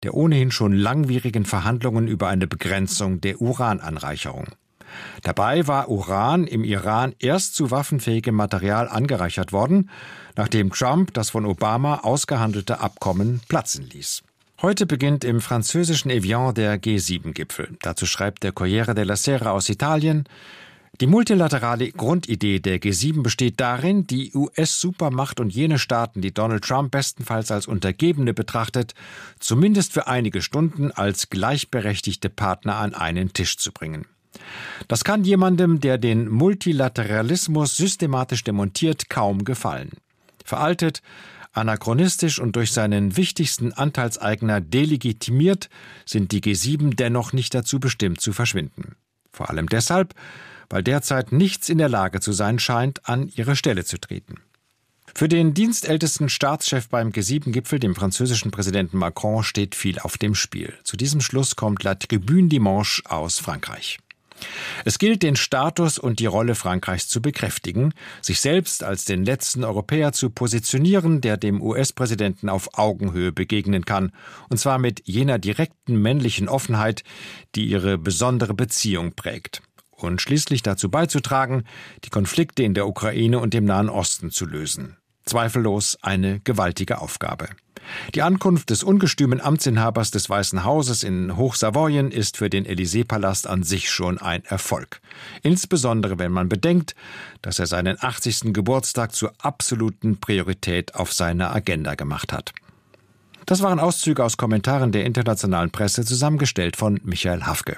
der ohnehin schon langwierigen Verhandlungen über eine Begrenzung der Urananreicherung. Dabei war Uran im Iran erst zu waffenfähigem Material angereichert worden, nachdem Trump das von Obama ausgehandelte Abkommen platzen ließ. Heute beginnt im französischen Evian der G7-Gipfel. Dazu schreibt der Corriere della Sera aus Italien: Die multilaterale Grundidee der G7 besteht darin, die US-Supermacht und jene Staaten, die Donald Trump bestenfalls als Untergebene betrachtet, zumindest für einige Stunden als gleichberechtigte Partner an einen Tisch zu bringen. Das kann jemandem, der den Multilateralismus systematisch demontiert, kaum gefallen. Veraltet, anachronistisch und durch seinen wichtigsten Anteilseigner delegitimiert, sind die G7 dennoch nicht dazu bestimmt zu verschwinden. Vor allem deshalb, weil derzeit nichts in der Lage zu sein scheint, an ihre Stelle zu treten. Für den dienstältesten Staatschef beim G7-Gipfel, dem französischen Präsidenten Macron, steht viel auf dem Spiel. Zu diesem Schluss kommt La Tribune Dimanche aus Frankreich. Es gilt, den Status und die Rolle Frankreichs zu bekräftigen, sich selbst als den letzten Europäer zu positionieren, der dem US-Präsidenten auf Augenhöhe begegnen kann, und zwar mit jener direkten männlichen Offenheit, die ihre besondere Beziehung prägt. Und schließlich dazu beizutragen, die Konflikte in der Ukraine und dem Nahen Osten zu lösen. Zweifellos eine gewaltige Aufgabe. Die Ankunft des ungestümen Amtsinhabers des Weißen Hauses in Hochsavoyen ist für den Élysée-Palast an sich schon ein Erfolg. Insbesondere wenn man bedenkt, dass er seinen 80. Geburtstag zur absoluten Priorität auf seiner Agenda gemacht hat. Das waren Auszüge aus Kommentaren der internationalen Presse, zusammengestellt von Michael Hafke.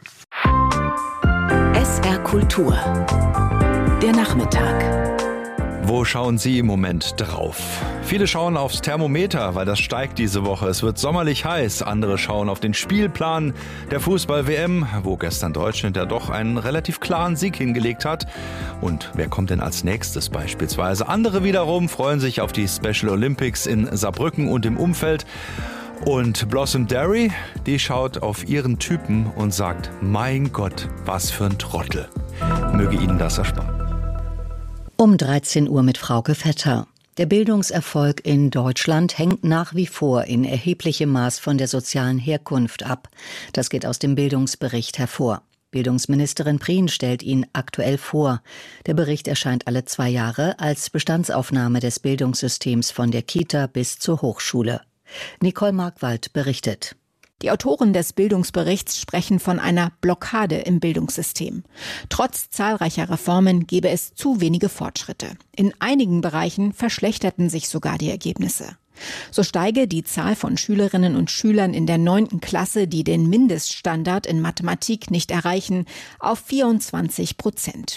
SR Kultur. Der Nachmittag. Wo schauen Sie im Moment drauf? Viele schauen aufs Thermometer, weil das steigt diese Woche. Es wird sommerlich heiß. Andere schauen auf den Spielplan der Fußball-WM, wo gestern Deutschland ja doch einen relativ klaren Sieg hingelegt hat. Und wer kommt denn als nächstes beispielsweise? Andere wiederum freuen sich auf die Special Olympics in Saarbrücken und im Umfeld. Und Blossom Derry, die schaut auf ihren Typen und sagt: Mein Gott, was für ein Trottel. Möge Ihnen das ersparen. Um 13 Uhr mit Frauke Vetter. Der Bildungserfolg in Deutschland hängt nach wie vor in erheblichem Maß von der sozialen Herkunft ab. Das geht aus dem Bildungsbericht hervor. Bildungsministerin Prien stellt ihn aktuell vor. Der Bericht erscheint alle 2 Jahre als Bestandsaufnahme des Bildungssystems von der Kita bis zur Hochschule. Nicole Markwald berichtet. Die Autoren des Bildungsberichts sprechen von einer Blockade im Bildungssystem. Trotz zahlreicher Reformen gebe es zu wenige Fortschritte. In einigen Bereichen verschlechterten sich sogar die Ergebnisse. So steige die Zahl von Schülerinnen und Schülern in der 9. Klasse, die den Mindeststandard in Mathematik nicht erreichen, auf 24%.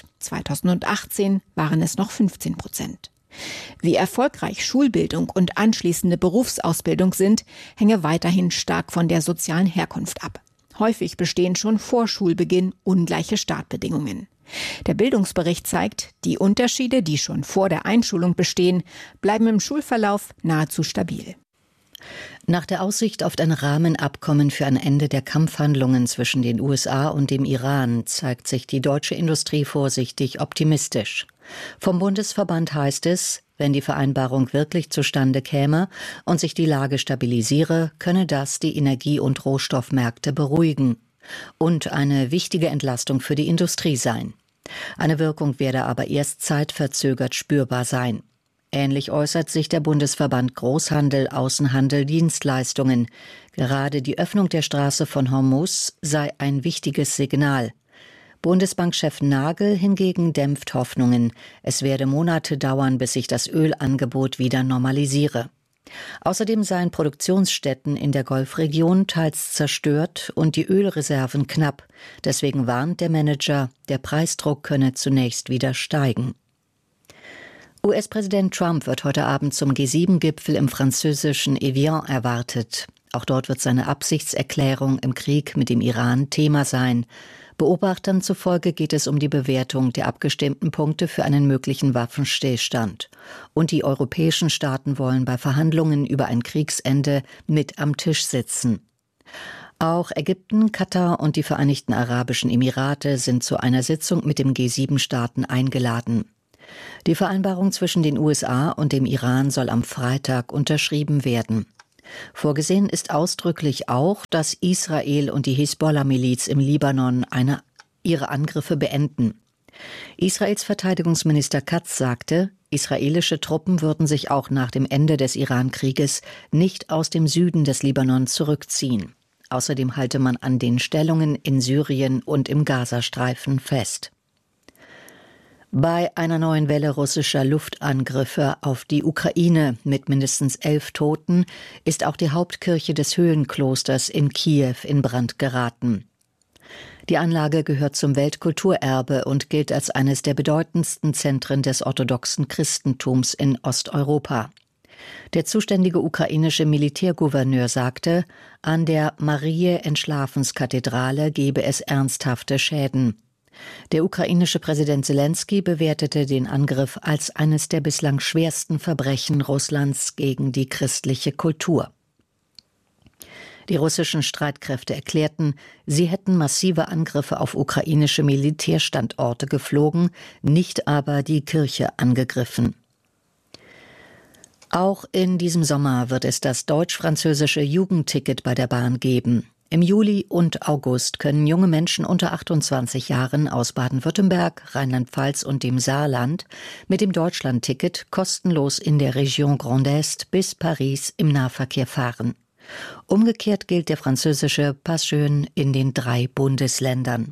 2018 waren es noch 15%. Wie erfolgreich Schulbildung und anschließende Berufsausbildung sind, hänge weiterhin stark von der sozialen Herkunft ab. Häufig bestehen schon vor Schulbeginn ungleiche Startbedingungen. Der Bildungsbericht zeigt, die Unterschiede, die schon vor der Einschulung bestehen, bleiben im Schulverlauf nahezu stabil. Nach der Aussicht auf ein Rahmenabkommen für ein Ende der Kampfhandlungen zwischen den USA und dem Iran zeigt sich die deutsche Industrie vorsichtig optimistisch. Vom Bundesverband heißt es, wenn die Vereinbarung wirklich zustande käme und sich die Lage stabilisiere, könne das die Energie- und Rohstoffmärkte beruhigen und eine wichtige Entlastung für die Industrie sein. Eine Wirkung werde aber erst zeitverzögert spürbar sein. Ähnlich äußert sich der Bundesverband Großhandel, Außenhandel, Dienstleistungen. Gerade die Öffnung der Straße von Hormuz sei ein wichtiges Signal. Bundesbankchef Nagel hingegen dämpft Hoffnungen. Es werde Monate dauern, bis sich das Ölangebot wieder normalisiere. Außerdem seien Produktionsstätten in der Golfregion teils zerstört und die Ölreserven knapp. Deswegen warnt der Manager, der Preisdruck könne zunächst wieder steigen. US-Präsident Trump wird heute Abend zum G7-Gipfel im französischen Evian erwartet. Auch dort wird seine Absichtserklärung im Krieg mit dem Iran Thema sein. Beobachtern zufolge geht es um die Bewertung der abgestimmten Punkte für einen möglichen Waffenstillstand. Und die europäischen Staaten wollen bei Verhandlungen über ein Kriegsende mit am Tisch sitzen. Auch Ägypten, Katar und die Vereinigten Arabischen Emirate sind zu einer Sitzung mit den G7-Staaten eingeladen. Die Vereinbarung zwischen den USA und dem Iran soll am Freitag unterschrieben werden. Vorgesehen ist ausdrücklich auch, dass Israel und die Hisbollah-Miliz im Libanon ihre Angriffe beenden. Israels Verteidigungsminister Katz sagte, israelische Truppen würden sich auch nach dem Ende des Iran-Krieges nicht aus dem Süden des Libanon zurückziehen. Außerdem halte man an den Stellungen in Syrien und im Gazastreifen fest. Bei einer neuen Welle russischer Luftangriffe auf die Ukraine mit mindestens 11 Toten ist auch die Hauptkirche des Höhenklosters in Kiew in Brand geraten. Die Anlage gehört zum Weltkulturerbe und gilt als eines der bedeutendsten Zentren des orthodoxen Christentums in Osteuropa. Der zuständige ukrainische Militärgouverneur sagte, an der Mariä-Entschlafenskathedrale gebe es ernsthafte Schäden. Der ukrainische Präsident Selenskyj bewertete den Angriff als eines der bislang schwersten Verbrechen Russlands gegen die christliche Kultur. Die russischen Streitkräfte erklärten, sie hätten massive Angriffe auf ukrainische Militärstandorte geflogen, nicht aber die Kirche angegriffen. Auch in diesem Sommer wird es das deutsch-französische Jugendticket bei der Bahn geben. Im Juli und August können junge Menschen unter 28 Jahren aus Baden-Württemberg, Rheinland-Pfalz und dem Saarland mit dem Deutschland-Ticket kostenlos in der Region Grand Est bis Paris im Nahverkehr fahren. Umgekehrt gilt der französische Pass Jeune in den 3 Bundesländern.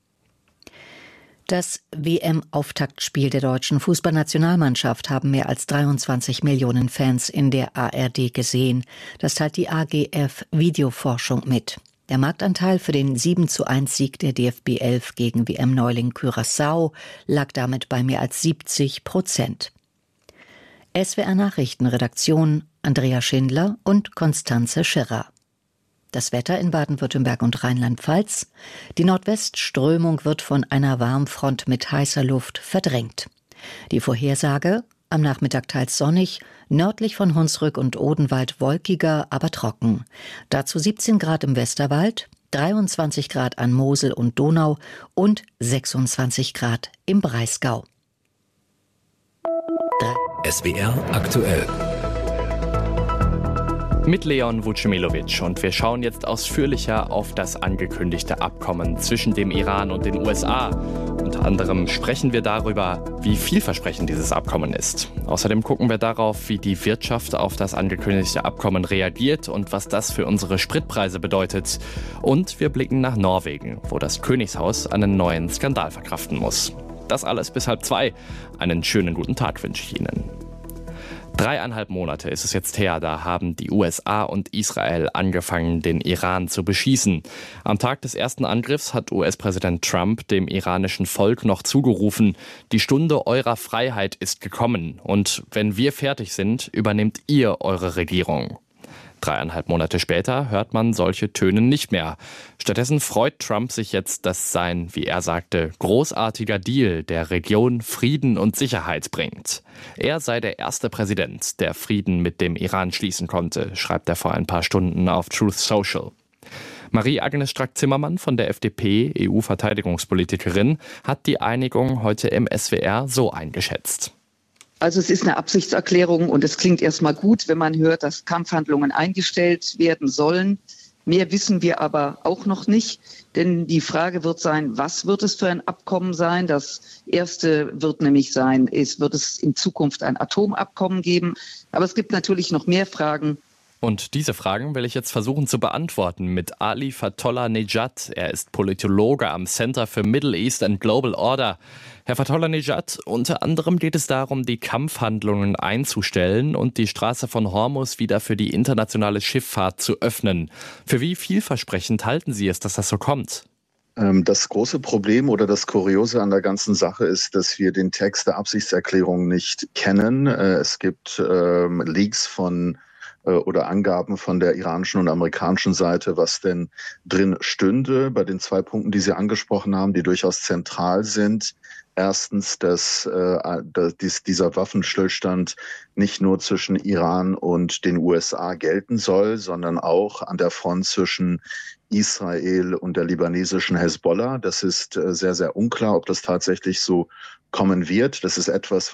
Das WM-Auftaktspiel der deutschen Fußballnationalmannschaft haben mehr als 23 Millionen Fans in der ARD gesehen. Das teilt die AGF Videoforschung mit. Der Marktanteil für den 7:1 der DFB 11 gegen WM-Neuling Curaçao lag damit bei mehr als 70%. SWR-Nachrichtenredaktion Andrea Schindler und Konstanze Schirrer. Das Wetter in Baden-Württemberg und Rheinland-Pfalz. Die Nordwestströmung wird von einer Warmfront mit heißer Luft verdrängt. Die Vorhersage: am Nachmittag teils sonnig, nördlich von Hunsrück und Odenwald wolkiger, aber trocken. Dazu 17 Grad im Westerwald, 23 Grad an Mosel und Donau und 26 Grad im Breisgau. SWR aktuell. Mit Leon Vucemilovic, und wir schauen jetzt ausführlicher auf das angekündigte Abkommen zwischen dem Iran und den USA. Unter anderem sprechen wir darüber, wie vielversprechend dieses Abkommen ist. Außerdem gucken wir darauf, wie die Wirtschaft auf das angekündigte Abkommen reagiert und was das für unsere Spritpreise bedeutet. Und wir blicken nach Norwegen, wo das Königshaus einen neuen Skandal verkraften muss. Das alles bis 1:30. Einen schönen guten Tag wünsche ich Ihnen. 3,5 Monate ist es jetzt her, da haben die USA und Israel angefangen, den Iran zu beschießen. Am Tag des ersten Angriffs hat US-Präsident Trump dem iranischen Volk noch zugerufen: Die Stunde eurer Freiheit ist gekommen und wenn wir fertig sind, übernehmt ihr eure Regierung. 3,5 Monate später hört man solche Töne nicht mehr. Stattdessen freut Trump sich jetzt, dass sein, wie er sagte, großartiger Deal der Region Frieden und Sicherheit bringt. Er sei der erste Präsident, der Frieden mit dem Iran schließen konnte, schreibt er vor ein paar Stunden auf Truth Social. Marie-Agnes Strack-Zimmermann von der FDP, EU-Verteidigungspolitikerin, hat die Einigung heute im SWR so eingeschätzt. Also es ist eine Absichtserklärung und es klingt erstmal gut, wenn man hört, dass Kampfhandlungen eingestellt werden sollen. Mehr wissen wir aber auch noch nicht, denn die Frage wird sein, was wird es für ein Abkommen sein? Das erste wird nämlich sein, wird es in Zukunft ein Atomabkommen geben? Aber es gibt natürlich noch mehr Fragen. Und diese Fragen will ich jetzt versuchen zu beantworten mit Ali Fatollah-Nejad. Er ist Politologe am Center for Middle East and Global Order. Herr Fatollah-Nejad, unter anderem geht es darum, die Kampfhandlungen einzustellen und die Straße von Hormuz wieder für die internationale Schifffahrt zu öffnen. Für wie vielversprechend halten Sie es, dass das so kommt? Das große Problem oder das Kuriose an der ganzen Sache ist, dass wir den Text der Absichtserklärung nicht kennen. Es gibt Leaks oder Angaben von der iranischen und amerikanischen Seite, was denn drin stünde bei den 2 Punkten, die Sie angesprochen haben, die durchaus zentral sind. Erstens, dass dieser Waffenstillstand nicht nur zwischen Iran und den USA gelten soll, sondern auch an der Front zwischen Israel und der libanesischen Hezbollah. Das ist sehr, sehr unklar, ob das tatsächlich so kommen wird. Das ist etwas,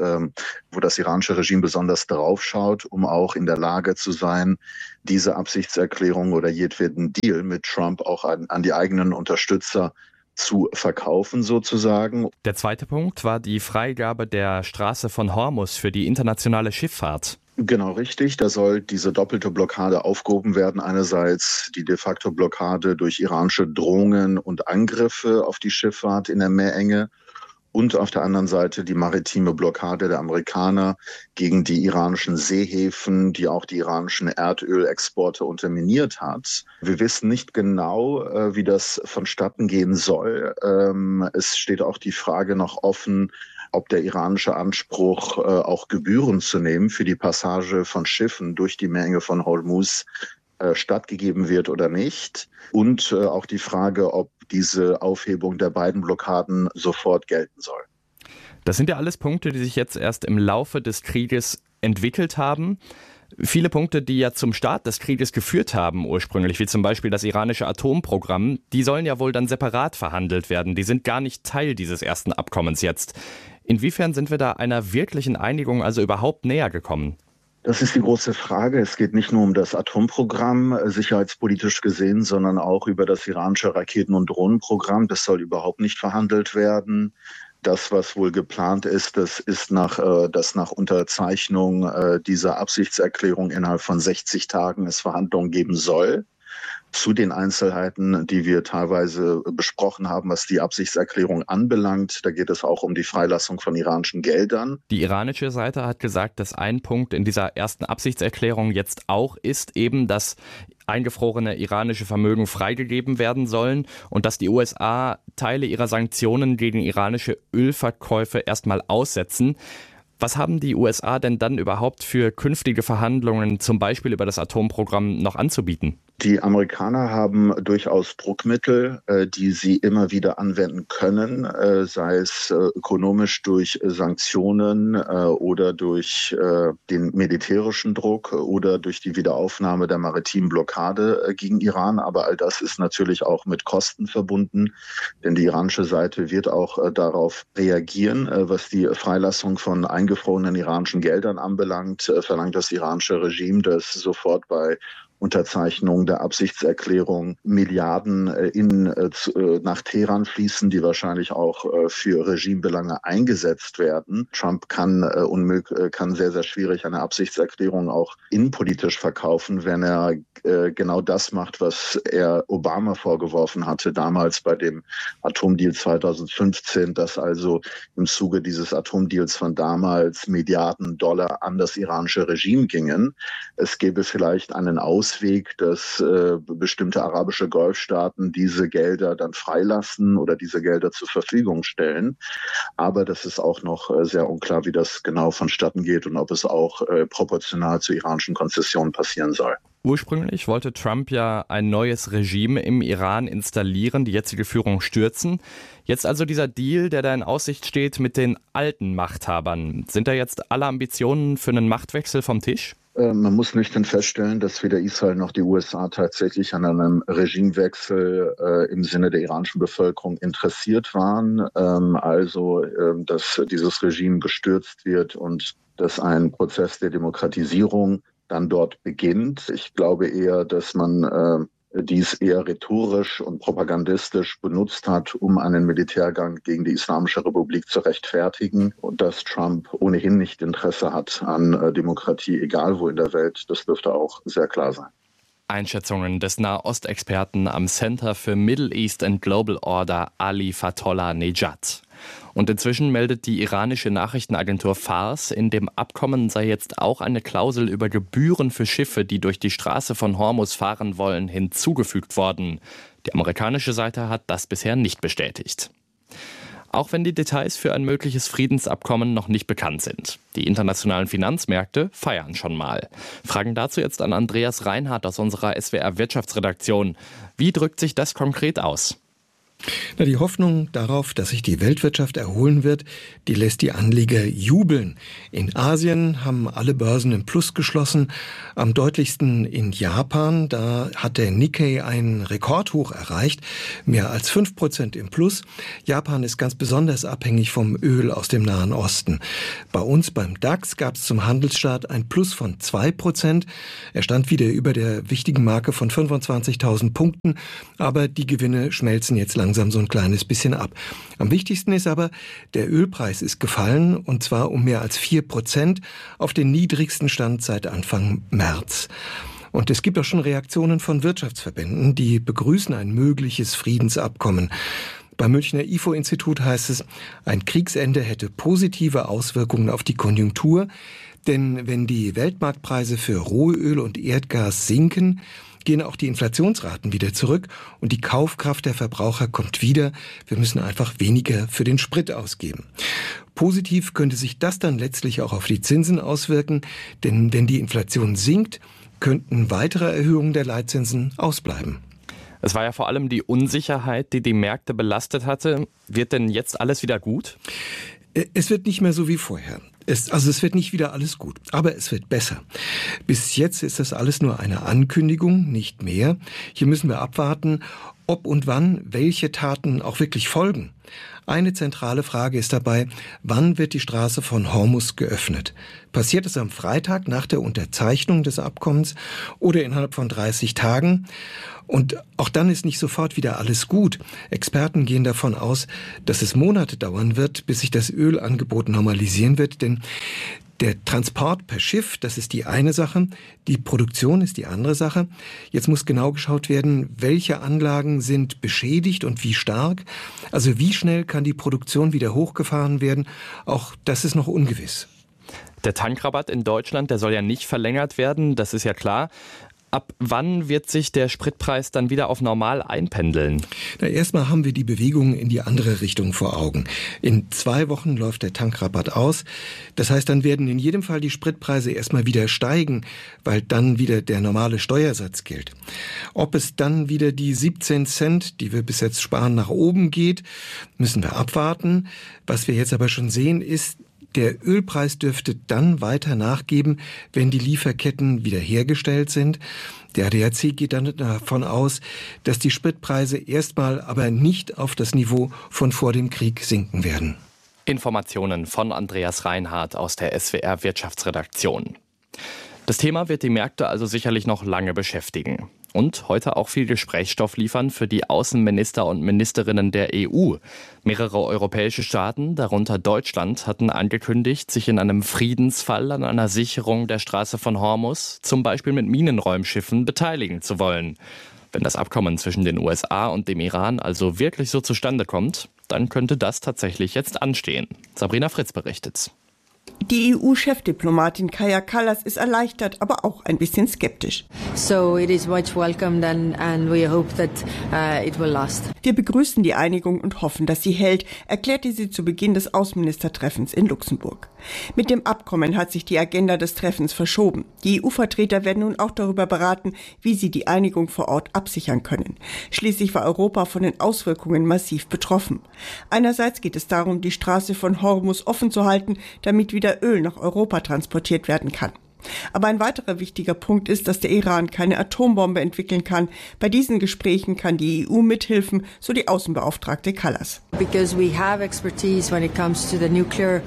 wo das iranische Regime besonders drauf schaut, um auch in der Lage zu sein, diese Absichtserklärung oder jedweden Deal mit Trump auch an die eigenen Unterstützer zu verkaufen sozusagen. Der zweite Punkt war die Freigabe der Straße von Hormuz für die internationale Schifffahrt. Genau, richtig. Da soll diese doppelte Blockade aufgehoben werden. Einerseits die de facto Blockade durch iranische Drohungen und Angriffe auf die Schifffahrt in der Meerenge und auf der anderen Seite die maritime Blockade der Amerikaner gegen die iranischen Seehäfen, die auch die iranischen Erdölexporte unterminiert hat. Wir wissen nicht genau, wie das vonstatten gehen soll. Es steht auch die Frage noch offen, ob der iranische Anspruch, auch Gebühren zu nehmen für die Passage von Schiffen durch die Meerenge von Hormuz stattgegeben wird oder nicht. Und auch die Frage, ob diese Aufhebung der beiden Blockaden sofort gelten soll. Das sind ja alles Punkte, die sich jetzt erst im Laufe des Krieges entwickelt haben. Viele Punkte, die ja zum Start des Krieges geführt haben ursprünglich, wie zum Beispiel das iranische Atomprogramm, die sollen ja wohl dann separat verhandelt werden. Die sind gar nicht Teil dieses ersten Abkommens jetzt. Inwiefern sind wir da einer wirklichen Einigung also überhaupt näher gekommen? Das ist die große Frage. Es geht nicht nur um das Atomprogramm, sicherheitspolitisch gesehen, sondern auch über das iranische Raketen- und Drohnenprogramm. Das soll überhaupt nicht verhandelt werden. Das, was wohl geplant ist, dass nach Unterzeichnung dieser Absichtserklärung innerhalb von 60 Tagen es Verhandlungen geben soll. Zu den Einzelheiten, die wir teilweise besprochen haben, was die Absichtserklärung anbelangt. Da geht es auch um die Freilassung von iranischen Geldern. Die iranische Seite hat gesagt, dass ein Punkt in dieser ersten Absichtserklärung jetzt auch ist, eben, dass eingefrorene iranische Vermögen freigegeben werden sollen und dass die USA Teile ihrer Sanktionen gegen iranische Ölverkäufe erstmal aussetzen. Was haben die USA denn dann überhaupt für künftige Verhandlungen, zum Beispiel über das Atomprogramm, noch anzubieten? Die Amerikaner haben durchaus Druckmittel, die sie immer wieder anwenden können, sei es ökonomisch durch Sanktionen oder durch den militärischen Druck oder durch die Wiederaufnahme der maritimen Blockade gegen Iran. Aber all das ist natürlich auch mit Kosten verbunden, denn die iranische Seite wird auch darauf reagieren. Was die Freilassung von eingefrorenen iranischen Geldern anbelangt, verlangt das iranische Regime, dass sofort bei Unterzeichnung der Absichtserklärung Milliarden nach Teheran fließen, die wahrscheinlich auch für Regimebelange eingesetzt werden. Trump kann sehr, sehr schwierig eine Absichtserklärung auch innenpolitisch verkaufen, wenn er genau das macht, was er Obama vorgeworfen hatte, damals bei dem Atomdeal 2015, dass also im Zuge dieses Atomdeals von damals Milliarden Dollar an das iranische Regime gingen. Es gäbe vielleicht einen Ausweg, dass bestimmte arabische Golfstaaten diese Gelder dann freilassen oder diese Gelder zur Verfügung stellen. Aber das ist auch noch sehr unklar, wie das genau vonstatten geht und ob es auch proportional zu iranischen Konzessionen passieren soll. Ursprünglich wollte Trump ja ein neues Regime im Iran installieren, die jetzige Führung stürzen. Jetzt also dieser Deal, der da in Aussicht steht mit den alten Machthabern. Sind da jetzt alle Ambitionen für einen Machtwechsel vom Tisch? Man muss nüchtern feststellen, dass weder Israel noch die USA tatsächlich an einem Regimewechsel im Sinne der iranischen Bevölkerung interessiert waren. Dass dieses Regime gestürzt wird und dass ein Prozess der Demokratisierung dann dort beginnt. Ich glaube eher, dass man dies eher rhetorisch und propagandistisch benutzt hat, um einen Militärgang gegen die Islamische Republik zu rechtfertigen und dass Trump ohnehin nicht Interesse hat an Demokratie, egal wo in der Welt. Das dürfte auch sehr klar sein. Einschätzungen des Nahostexperten am Center für Middle East and Global Order Ali Fatollah Nejad. Und inzwischen meldet die iranische Nachrichtenagentur Fars, in dem Abkommen sei jetzt auch eine Klausel über Gebühren für Schiffe, die durch die Straße von Hormuz fahren wollen, hinzugefügt worden. Die amerikanische Seite hat das bisher nicht bestätigt. Auch wenn die Details für ein mögliches Friedensabkommen noch nicht bekannt sind. Die internationalen Finanzmärkte feiern schon mal. Fragen dazu jetzt an Andreas Reinhardt aus unserer SWR Wirtschaftsredaktion. Wie drückt sich das konkret aus? Die Hoffnung darauf, dass sich die Weltwirtschaft erholen wird, die lässt die Anleger jubeln. In Asien haben alle Börsen im Plus geschlossen. Am deutlichsten in Japan, da hat der Nikkei ein Rekordhoch erreicht, mehr als 5% im Plus. Japan ist ganz besonders abhängig vom Öl aus dem Nahen Osten. Bei uns beim DAX gab es zum Handelsstart ein Plus von 2%. Er stand wieder über der wichtigen Marke von 25.000 Punkten, aber die Gewinne schmelzen jetzt langsam so ein kleines bisschen ab. Am wichtigsten ist aber, der Ölpreis ist gefallen, und zwar um mehr als 4% auf den niedrigsten Stand seit Anfang März. Und es gibt auch schon Reaktionen von Wirtschaftsverbänden, die begrüßen ein mögliches Friedensabkommen. Beim Münchner IFO-Institut heißt es, ein Kriegsende hätte positive Auswirkungen auf die Konjunktur, denn wenn die Weltmarktpreise für Rohöl und Erdgas sinken, gehen auch die Inflationsraten wieder zurück und die Kaufkraft der Verbraucher kommt wieder. Wir müssen einfach weniger für den Sprit ausgeben. Positiv könnte sich das dann letztlich auch auf die Zinsen auswirken, denn wenn die Inflation sinkt, könnten weitere Erhöhungen der Leitzinsen ausbleiben. Es war ja vor allem die Unsicherheit, die die Märkte belastet hatte. Wird denn jetzt alles wieder gut? Es wird nicht mehr so wie vorher. Es wird nicht wieder alles gut, aber es wird besser. Bis jetzt ist das alles nur eine Ankündigung, nicht mehr. Hier müssen wir abwarten, ob und wann welche Taten auch wirklich folgen. Eine zentrale Frage ist dabei, wann wird die Straße von Hormuz geöffnet? Passiert es am Freitag nach der Unterzeichnung des Abkommens oder innerhalb von 30 Tagen? Und auch dann ist nicht sofort wieder alles gut. Experten gehen davon aus, dass es Monate dauern wird, bis sich das Ölangebot normalisieren wird, denn der Transport per Schiff, das ist die eine Sache, die Produktion ist die andere Sache. Jetzt muss genau geschaut werden, welche Anlagen sind beschädigt und wie stark. Also wie schnell kann die Produktion wieder hochgefahren werden, auch das ist noch ungewiss. Der Tankrabatt in Deutschland, der soll ja nicht verlängert werden, das ist ja klar. Ab wann wird sich der Spritpreis dann wieder auf normal einpendeln? Erstmal haben wir die Bewegung in die andere Richtung vor Augen. In 2 Wochen läuft der Tankrabatt aus. Das heißt, dann werden in jedem Fall die Spritpreise erstmal wieder steigen, weil dann wieder der normale Steuersatz gilt. Ob es dann wieder die 17 Cent, die wir bis jetzt sparen, nach oben geht, müssen wir abwarten. Was wir jetzt aber schon sehen, ist, der Ölpreis dürfte dann weiter nachgeben, wenn die Lieferketten wiederhergestellt sind. Der ADAC geht dann davon aus, dass die Spritpreise erstmal aber nicht auf das Niveau von vor dem Krieg sinken werden. Informationen von Andreas Reinhardt aus der SWR Wirtschaftsredaktion. Das Thema wird die Märkte also sicherlich noch lange beschäftigen. Und heute auch viel Gesprächsstoff liefern für die Außenminister und Ministerinnen der EU. Mehrere europäische Staaten, darunter Deutschland, hatten angekündigt, sich in einem Friedensfall an einer Sicherung der Straße von Hormuz, zum Beispiel mit Minenräumschiffen, beteiligen zu wollen. Wenn das Abkommen zwischen den USA und dem Iran also wirklich so zustande kommt, dann könnte das tatsächlich jetzt anstehen. Sabrina Fritz berichtet. Die EU-Chefdiplomatin Kaja Kallas ist erleichtert, aber auch ein bisschen skeptisch. So it is much welcomed and we hope that it will last. Wir begrüßen die Einigung und hoffen, dass sie hält, erklärte sie zu Beginn des Außenministertreffens in Luxemburg. Mit dem Abkommen hat sich die Agenda des Treffens verschoben. Die EU-Vertreter werden nun auch darüber beraten, wie sie die Einigung vor Ort absichern können. Schließlich war Europa von den Auswirkungen massiv betroffen. Einerseits geht es darum, die Straße von Hormuz offen zu halten, damit wieder Öl nach Europa transportiert werden kann. Aber ein weiterer wichtiger Punkt ist, dass der Iran keine Atombombe entwickeln kann. Bei diesen Gesprächen kann die EU mithelfen, so die Außenbeauftragte Kallas. Because we have expertise when it comes to the nuclear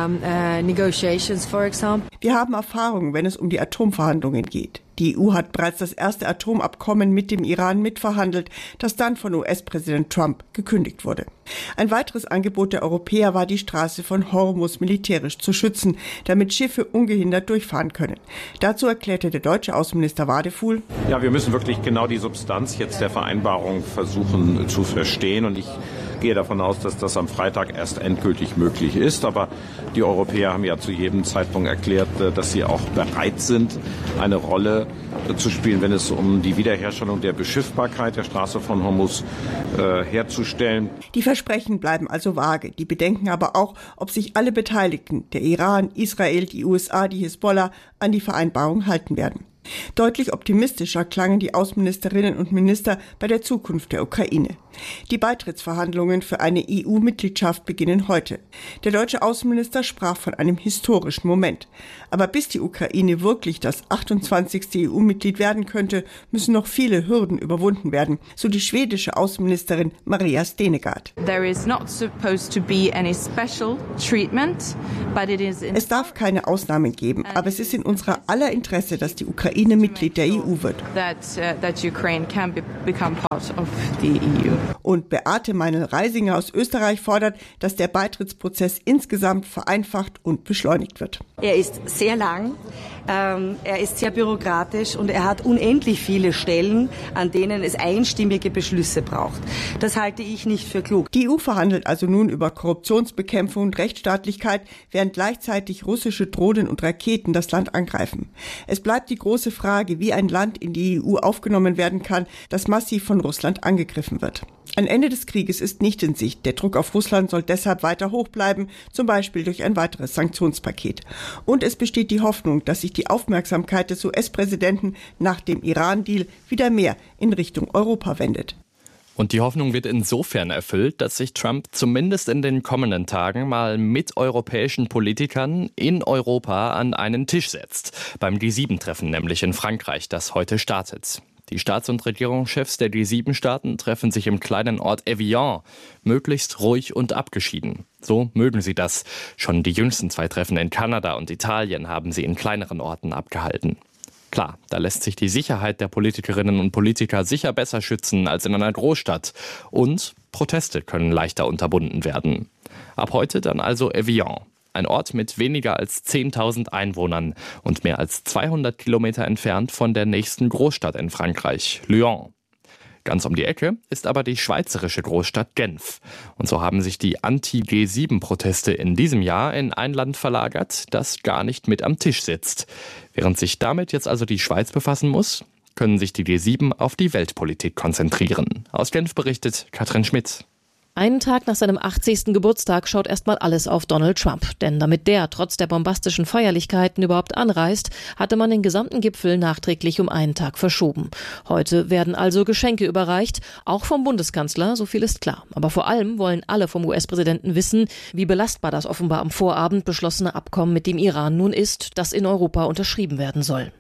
negotiations, for example. Wir haben Erfahrung, wenn es um die Atomverhandlungen geht. Die EU hat bereits das erste Atomabkommen mit dem Iran mitverhandelt, das dann von US-Präsident Trump gekündigt wurde. Ein weiteres Angebot der Europäer war, die Straße von Hormuz militärisch zu schützen, damit Schiffe ungehindert durchfahren können. Dazu erklärte der deutsche Außenminister Wadefuhl: Ja, wir müssen wirklich genau die Substanz jetzt der Vereinbarung versuchen zu verstehen. Und ich gehe davon aus, dass das am Freitag erst endgültig möglich ist. Aber die Europäer haben ja zu jedem Zeitpunkt erklärt, dass sie auch bereit sind, eine Rolle zu spielen, wenn es um die Wiederherstellung der Beschiffbarkeit der Straße von Hormuz herzustellen. Die Versprechen bleiben also vage. Die bedenken aber auch, ob sich alle Beteiligten, der Iran, Israel, die USA, die Hisbollah, an die Vereinbarung halten werden. Deutlich optimistischer klangen die Außenministerinnen und Minister bei der Zukunft der Ukraine. Die Beitrittsverhandlungen für eine EU-Mitgliedschaft beginnen heute. Der deutsche Außenminister sprach von einem historischen Moment. Aber bis die Ukraine wirklich das 28. EU-Mitglied werden könnte, müssen noch viele Hürden überwunden werden, so die schwedische Außenministerin Maria Stenegard. Es darf keine Ausnahmen geben, aber es ist in unserer aller Interesse, dass die Ukraine Mitglied der EU wird. Und Beate Meinl-Reisinger aus Österreich fordert, dass der Beitrittsprozess insgesamt vereinfacht und beschleunigt wird. Er ist sehr lang, er ist sehr bürokratisch und er hat unendlich viele Stellen, an denen es einstimmige Beschlüsse braucht. Das halte ich nicht für klug. Die EU verhandelt also nun über Korruptionsbekämpfung und Rechtsstaatlichkeit, während gleichzeitig russische Drohnen und Raketen das Land angreifen. Es bleibt die große Frage, wie ein Land in die EU aufgenommen werden kann, das massiv von Russland angegriffen wird. Ein Ende des Krieges ist nicht in Sicht. Der Druck auf Russland soll deshalb weiter hoch bleiben, zum Beispiel durch ein weiteres Sanktionspaket. Und es besteht die Hoffnung, dass sich die Aufmerksamkeit des US-Präsidenten nach dem Iran-Deal wieder mehr in Richtung Europa wendet. Und die Hoffnung wird insofern erfüllt, dass sich Trump zumindest in den kommenden Tagen mal mit europäischen Politikern in Europa an einen Tisch setzt. Beim G7-Treffen nämlich in Frankreich, das heute startet. Die Staats- und Regierungschefs der G7-Staaten treffen sich im kleinen Ort Evian, möglichst ruhig und abgeschieden. So mögen sie das. Schon die jüngsten 2 Treffen in Kanada und Italien haben sie in kleineren Orten abgehalten. Klar, da lässt sich die Sicherheit der Politikerinnen und Politiker sicher besser schützen als in einer Großstadt. Und Proteste können leichter unterbunden werden. Ab heute dann also Evian. Ein Ort mit weniger als 10.000 Einwohnern und mehr als 200 Kilometer entfernt von der nächsten Großstadt in Frankreich, Lyon. Ganz um die Ecke ist aber die schweizerische Großstadt Genf. Und so haben sich die Anti-G7-Proteste in diesem Jahr in ein Land verlagert, das gar nicht mit am Tisch sitzt. Während sich damit jetzt also die Schweiz befassen muss, können sich die G7 auf die Weltpolitik konzentrieren. Aus Genf berichtet Katrin Schmidt. Einen Tag nach seinem 80. Geburtstag schaut erstmal alles auf Donald Trump. Denn damit der trotz der bombastischen Feierlichkeiten überhaupt anreist, hatte man den gesamten Gipfel nachträglich um einen Tag verschoben. Heute werden also Geschenke überreicht, auch vom Bundeskanzler, so viel ist klar. Aber vor allem wollen alle vom US-Präsidenten wissen, wie belastbar das offenbar am Vorabend beschlossene Abkommen mit dem Iran nun ist, das in Europa unterschrieben werden soll.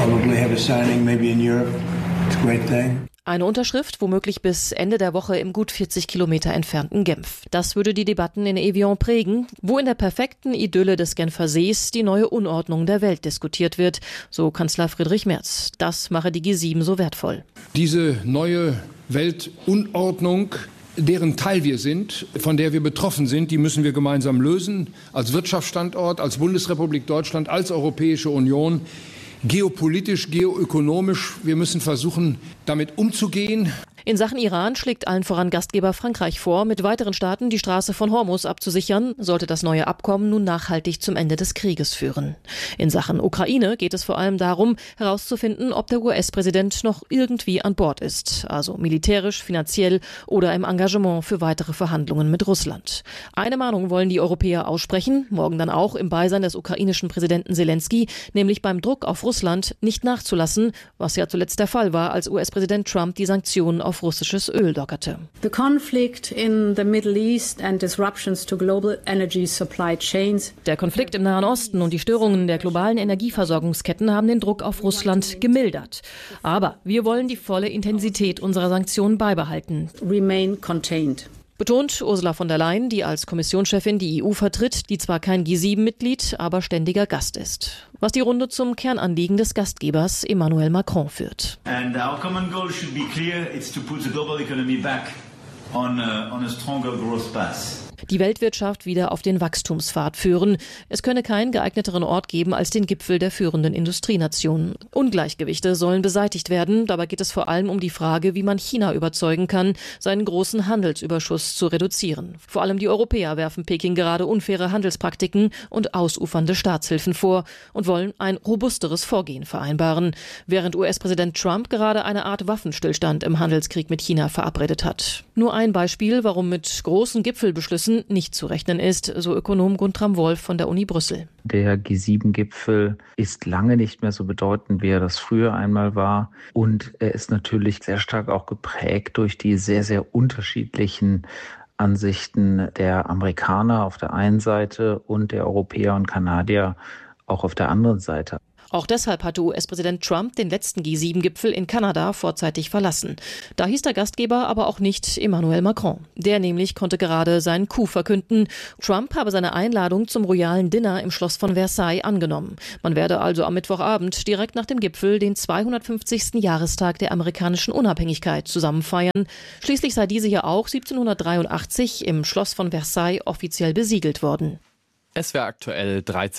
Eine Unterschrift womöglich bis Ende der Woche im gut 40 Kilometer entfernten Genf. Das würde die Debatten in Evian prägen, wo in der perfekten Idylle des Genfer Sees die neue Unordnung der Welt diskutiert wird, so Kanzler Friedrich Merz. Das mache die G7 so wertvoll. Diese neue Weltunordnung, deren Teil wir sind, von der wir betroffen sind, die müssen wir gemeinsam lösen, als Wirtschaftsstandort, als Bundesrepublik Deutschland, als Europäische Union. Geopolitisch, geoökonomisch, wir müssen versuchen, damit umzugehen. In Sachen Iran schlägt allen voran Gastgeber Frankreich vor, mit weiteren Staaten die Straße von Hormuz abzusichern, sollte das neue Abkommen nun nachhaltig zum Ende des Krieges führen. In Sachen Ukraine geht es vor allem darum, herauszufinden, ob der US-Präsident noch irgendwie an Bord ist, also militärisch, finanziell oder im Engagement für weitere Verhandlungen mit Russland. Eine Mahnung wollen die Europäer aussprechen, morgen dann auch im Beisein des ukrainischen Präsidenten Zelensky, nämlich beim Druck auf Russland nicht nachzulassen, was ja zuletzt der Fall war, als US-Präsident Trump die Sanktionen auf russisches Öl lockerte. The conflict in the Middle East and disruptions to global energy supply chains. Der Konflikt im Nahen Osten und die Störungen der globalen Energieversorgungsketten haben den Druck auf Russland gemildert. Aber wir wollen die volle Intensität unserer Sanktionen beibehalten. Remain contained. Betont Ursula von der Leyen, die als Kommissionschefin die EU vertritt, die zwar kein G7-Mitglied, aber ständiger Gast ist. Was die Runde zum Kernanliegen des Gastgebers Emmanuel Macron führt. And our common goal should be clear, it's to put the global economy back on a stronger growth path. Die Weltwirtschaft wieder auf den Wachstumspfad führen. Es könne keinen geeigneteren Ort geben als den Gipfel der führenden Industrienationen. Ungleichgewichte sollen beseitigt werden. Dabei geht es vor allem um die Frage, wie man China überzeugen kann, seinen großen Handelsüberschuss zu reduzieren. Vor allem die Europäer werfen Peking gerade unfaire Handelspraktiken und ausufernde Staatshilfen vor und wollen ein robusteres Vorgehen vereinbaren, während US-Präsident Trump gerade eine Art Waffenstillstand im Handelskrieg mit China verabredet hat. Nur ein Beispiel, warum mit großen Gipfelbeschlüssen Gipfeltreffen nicht zu rechnen ist, so Ökonom Guntram Wolf von der Uni Brüssel. Der G7-Gipfel ist lange nicht mehr so bedeutend, wie er das früher einmal war. Und er ist natürlich sehr stark auch geprägt durch die sehr, sehr unterschiedlichen Ansichten der Amerikaner auf der einen Seite und der Europäer und Kanadier auch auf der anderen Seite. Auch deshalb hatte US-Präsident Trump den letzten G7-Gipfel in Kanada vorzeitig verlassen. Da hieß der Gastgeber aber auch nicht Emmanuel Macron. Der nämlich konnte gerade seinen Coup verkünden. Trump habe seine Einladung zum royalen Dinner im Schloss von Versailles angenommen. Man werde also am Mittwochabend direkt nach dem Gipfel den 250. Jahrestag der amerikanischen Unabhängigkeit zusammen feiern. Schließlich sei diese ja auch 1783 im Schloss von Versailles offiziell besiegelt worden. Es wäre aktuell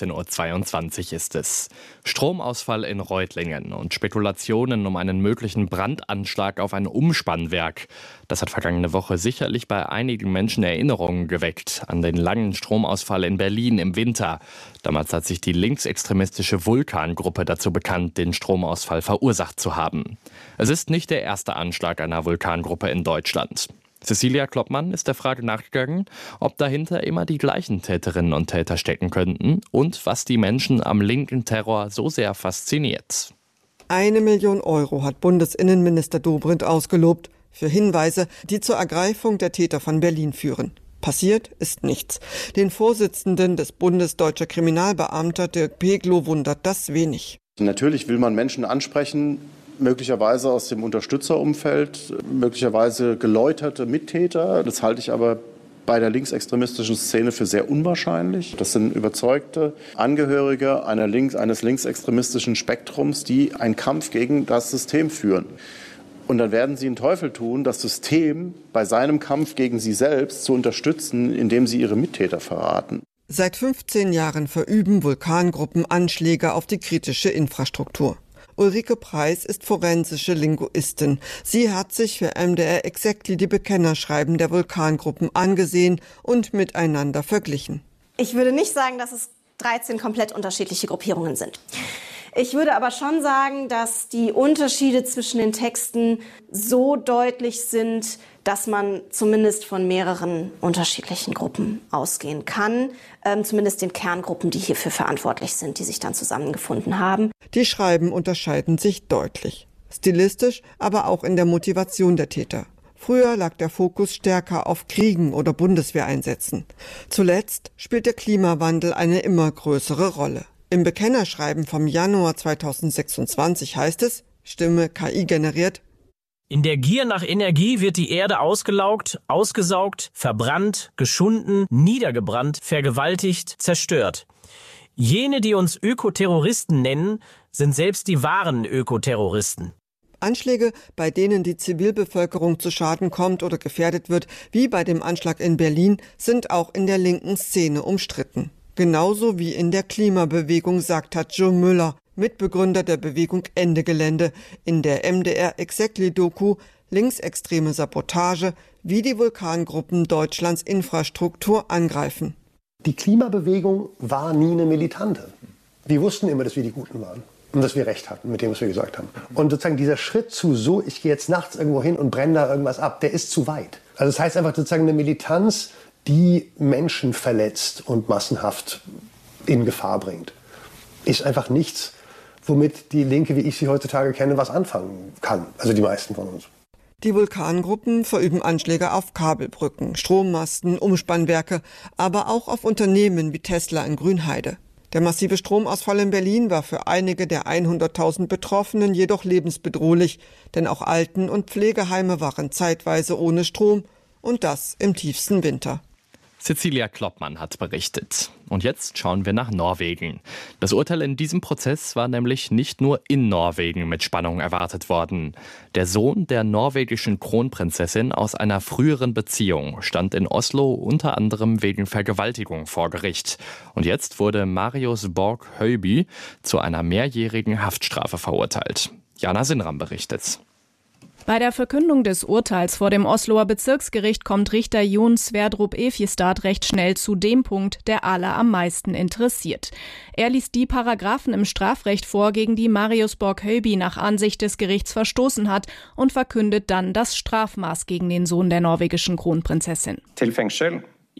13:22 Uhr ist es. Stromausfall in Reutlingen und Spekulationen um einen möglichen Brandanschlag auf ein Umspannwerk. Das hat vergangene Woche sicherlich bei einigen Menschen Erinnerungen geweckt an den langen Stromausfall in Berlin im Winter. Damals hat sich die linksextremistische Vulkan-Gruppe dazu bekannt, den Stromausfall verursacht zu haben. Es ist nicht der erste Anschlag einer Vulkangruppe in Deutschland. Cecilia Kloppmann ist der Frage nachgegangen, ob dahinter immer die gleichen Täterinnen und Täter stecken könnten und was die Menschen am linken Terror so sehr fasziniert. 1 Million Euro hat Bundesinnenminister Dobrindt ausgelobt für Hinweise, die zur Ergreifung der Täter von Berlin führen. Passiert ist nichts. Den Vorsitzenden des Bundes Deutscher Kriminalbeamter Dirk Peglow wundert das wenig. Natürlich will man Menschen ansprechen, möglicherweise aus dem Unterstützerumfeld, möglicherweise geläuterte Mittäter. Das halte ich aber bei der linksextremistischen Szene für sehr unwahrscheinlich. Das sind überzeugte Angehörige eines linksextremistischen Spektrums, die einen Kampf gegen das System führen. Und dann werden sie den Teufel tun, das System bei seinem Kampf gegen sie selbst zu unterstützen, indem sie ihre Mittäter verraten. Seit 15 Jahren verüben Vulkangruppen Anschläge auf die kritische Infrastruktur. Ulrike Preis ist forensische Linguistin. Sie hat sich für MDR Exactly die Bekennerschreiben der Vulkangruppen angesehen und miteinander verglichen. Ich würde nicht sagen, dass es 13 komplett unterschiedliche Gruppierungen sind. Ich würde aber schon sagen, dass die Unterschiede zwischen den Texten so deutlich sind, dass man zumindest von mehreren unterschiedlichen Gruppen ausgehen kann. Zumindest den Kerngruppen, die hierfür verantwortlich sind, die sich dann zusammengefunden haben. Die Schreiben unterscheiden sich deutlich. Stilistisch, aber auch in der Motivation der Täter. Früher lag der Fokus stärker auf Kriegen oder Bundeswehreinsätzen. Zuletzt spielt der Klimawandel eine immer größere Rolle. Im Bekennerschreiben vom Januar 2026 heißt es, Stimme KI generiert: In der Gier nach Energie wird die Erde ausgelaugt, ausgesaugt, verbrannt, geschunden, niedergebrannt, vergewaltigt, zerstört. Jene, die uns Ökoterroristen nennen, sind selbst die wahren Ökoterroristen. Anschläge, bei denen die Zivilbevölkerung zu Schaden kommt oder gefährdet wird, wie bei dem Anschlag in Berlin, sind auch in der linken Szene umstritten. Genauso wie in der Klimabewegung, sagt Joe Müller, Mitbegründer der Bewegung Ende Gelände, in der MDR Exactly-Doku Linksextreme Sabotage, wie die Vulkangruppen Deutschlands Infrastruktur angreifen. Die Klimabewegung war nie eine militante. Wir wussten immer, dass wir die Guten waren und dass wir recht hatten mit dem, was wir gesagt haben. Und sozusagen dieser Schritt zu ich gehe jetzt nachts irgendwo hin und brenne da irgendwas ab, der ist zu weit. Also das heißt einfach sozusagen eine Militanz, die Menschen verletzt und massenhaft in Gefahr bringt, ist einfach nichts, womit die Linke, wie ich sie heutzutage kenne, was anfangen kann. Also die meisten von uns. Die Vulkangruppen verüben Anschläge auf Kabelbrücken, Strommasten, Umspannwerke, aber auch auf Unternehmen wie Tesla in Grünheide. Der massive Stromausfall in Berlin war für einige der 100.000 Betroffenen jedoch lebensbedrohlich, denn auch Alten- und Pflegeheime waren zeitweise ohne Strom, und das im tiefsten Winter. Cecilia Kloppmann hat berichtet. Und jetzt schauen wir nach Norwegen. Das Urteil in diesem Prozess war nämlich nicht nur in Norwegen mit Spannung erwartet worden. Der Sohn der norwegischen Kronprinzessin aus einer früheren Beziehung stand in Oslo unter anderem wegen Vergewaltigung vor Gericht. Und jetzt wurde Marius Borg Høiby zu einer mehrjährigen Haftstrafe verurteilt. Jana Sinram berichtet. Bei der Verkündung des Urteils vor dem Osloer Bezirksgericht kommt Richter Jon Sverdrup Efjestad recht schnell zu dem Punkt, der alle am meisten interessiert. Er liest die Paragraphen im Strafrecht vor, gegen die Marius Borg Høiby nach Ansicht des Gerichts verstoßen hat, und verkündet dann das Strafmaß gegen den Sohn der norwegischen Kronprinzessin. Til fengsel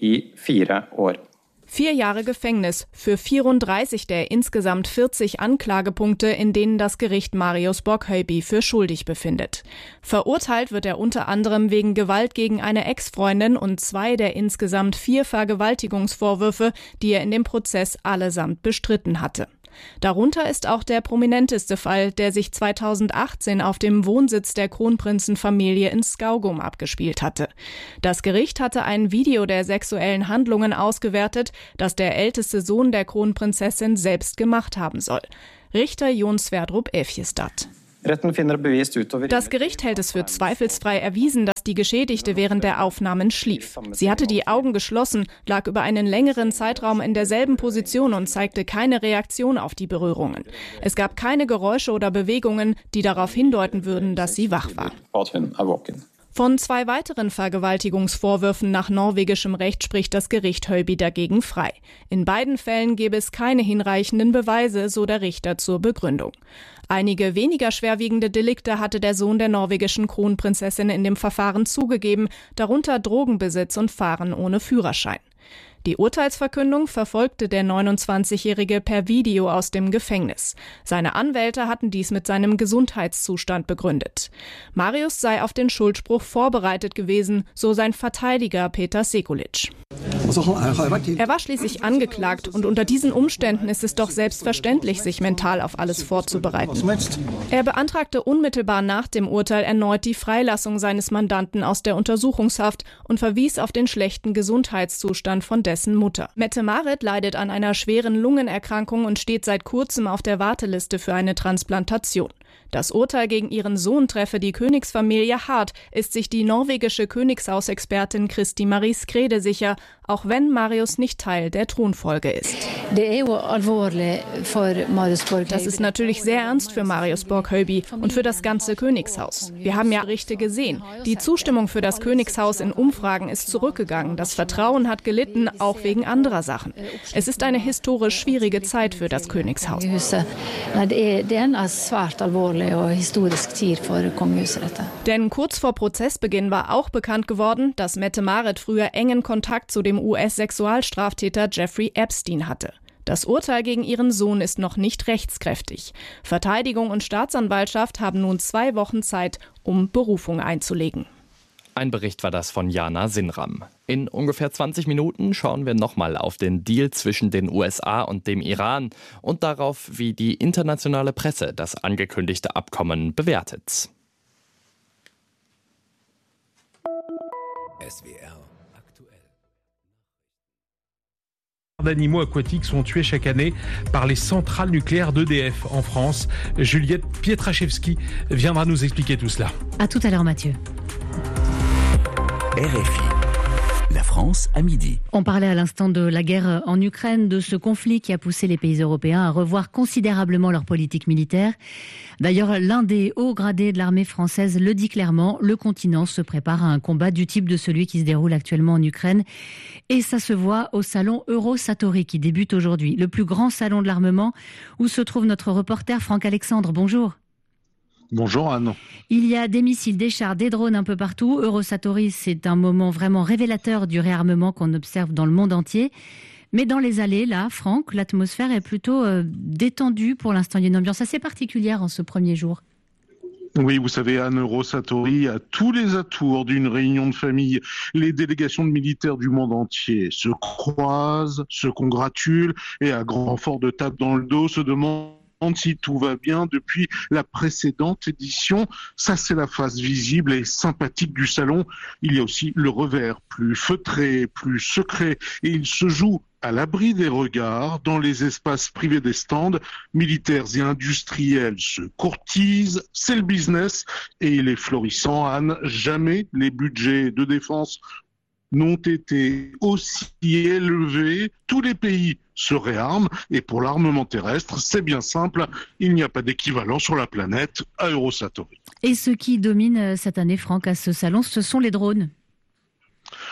i 4 år. 4 Jahre Gefängnis für 34 der insgesamt 40 Anklagepunkte, in denen das Gericht Marius Boghöjby für schuldig befindet. Verurteilt wird er unter anderem wegen Gewalt gegen eine Ex-Freundin und 2 der insgesamt 4 Vergewaltigungsvorwürfe, die er in dem Prozess allesamt bestritten hatte. Darunter ist auch der prominenteste Fall, der sich 2018 auf dem Wohnsitz der Kronprinzenfamilie in Skaugum abgespielt hatte. Das Gericht hatte ein Video der sexuellen Handlungen ausgewertet, das der älteste Sohn der Kronprinzessin selbst gemacht haben soll. Richter Jon Sverdrup Evjestad. Das Gericht hält es für zweifelsfrei erwiesen, dass die Geschädigte während der Aufnahmen schlief. Sie hatte die Augen geschlossen, lag über einen längeren Zeitraum in derselben Position und zeigte keine Reaktion auf die Berührungen. Es gab keine Geräusche oder Bewegungen, die darauf hindeuten würden, dass sie wach war. Von 2 weiteren Vergewaltigungsvorwürfen nach norwegischem Recht spricht das Gericht Höjby dagegen frei. In beiden Fällen gäbe es keine hinreichenden Beweise, so der Richter zur Begründung. Einige weniger schwerwiegende Delikte hatte der Sohn der norwegischen Kronprinzessin in dem Verfahren zugegeben, darunter Drogenbesitz und Fahren ohne Führerschein. Die Urteilsverkündung verfolgte der 29-Jährige per Video aus dem Gefängnis. Seine Anwälte hatten dies mit seinem Gesundheitszustand begründet. Marius sei auf den Schuldspruch vorbereitet gewesen, so sein Verteidiger Peter Sekulic. Er war schließlich angeklagt und unter diesen Umständen ist es doch selbstverständlich, sich mental auf alles vorzubereiten. Er beantragte unmittelbar nach dem Urteil erneut die Freilassung seines Mandanten aus der Untersuchungshaft und verwies auf den schlechten Gesundheitszustand von dessen Mutter. Mette-Marit leidet an einer schweren Lungenerkrankung und steht seit kurzem auf der Warteliste für eine Transplantation. Das Urteil gegen ihren Sohn treffe die Königsfamilie hart, ist sich die norwegische Königshausexpertin Kristi Marie Skrede sicher, auch wenn Marius nicht Teil der Thronfolge ist. Das ist natürlich sehr ernst für Marius Boghöjby und für das ganze Königshaus. Wir haben ja Berichte gesehen. Die Zustimmung für das Königshaus in Umfragen ist zurückgegangen. Das Vertrauen hat gelitten, auch wegen anderer Sachen. Es ist eine historisch schwierige Zeit für das Königshaus. Denn kurz vor Prozessbeginn war auch bekannt geworden, dass Mette-Marit früher engen Kontakt zu dem US-Sexualstraftäter Jeffrey Epstein hatte. Das Urteil gegen ihren Sohn ist noch nicht rechtskräftig. Verteidigung und Staatsanwaltschaft haben nun 2 Wochen Zeit, um Berufung einzulegen. Ein Bericht war das von Jana Sinram. In ungefähr 20 Minuten schauen wir nochmal auf den Deal zwischen den USA und dem Iran und darauf, wie die internationale Presse das angekündigte Abkommen bewertet. SWR aktuell. D'animaux aquatiques sont tués chaque année par les centrales nucléaires d'EDF en France. Juliette Pietraszewski viendra nous expliquer tout cela. À tout à l'heure, Mathieu. RFI. La France à midi. On parlait à l'instant de la guerre en Ukraine, de ce conflit qui a poussé les pays européens à revoir considérablement leur politique militaire. D'ailleurs, l'un des hauts gradés de l'armée française le dit clairement, le continent se prépare à un combat du type de celui qui se déroule actuellement en Ukraine. Et ça se voit au salon Eurosatory qui débute aujourd'hui, le plus grand salon de l'armement où se trouve notre reporter Franck Alexandre. Bonjour. Bonjour Anne. Il y a des missiles, des chars, des drones un peu partout. Eurosatory, c'est un moment vraiment révélateur du réarmement qu'on observe dans le monde entier. Mais dans les allées, là, Franck, l'atmosphère est plutôt détendue pour l'instant. Il y a une ambiance assez particulière en ce premier jour. Oui, vous savez, Anne, Eurosatory a tous les atours d'une réunion de famille. Les délégations de militaires du monde entier se croisent, se congratulent et à grand renfort de tape dans le dos se demandent si tout va bien depuis la précédente édition. Ça, c'est la face visible et sympathique du salon. Il y a aussi le revers, plus feutré, plus secret. Et il se joue à l'abri des regards, dans les espaces privés des stands. Militaires et industriels se courtisent. C'est le business et il est florissant, Anne. Jamais les budgets de défense n'ont été aussi élevés. Tous les pays se réarment et pour l'armement terrestre, c'est bien simple, il n'y a pas d'équivalent sur la planète à Eurosatory. Et ce qui domine cette année, Franck, à ce salon, ce sont les drones.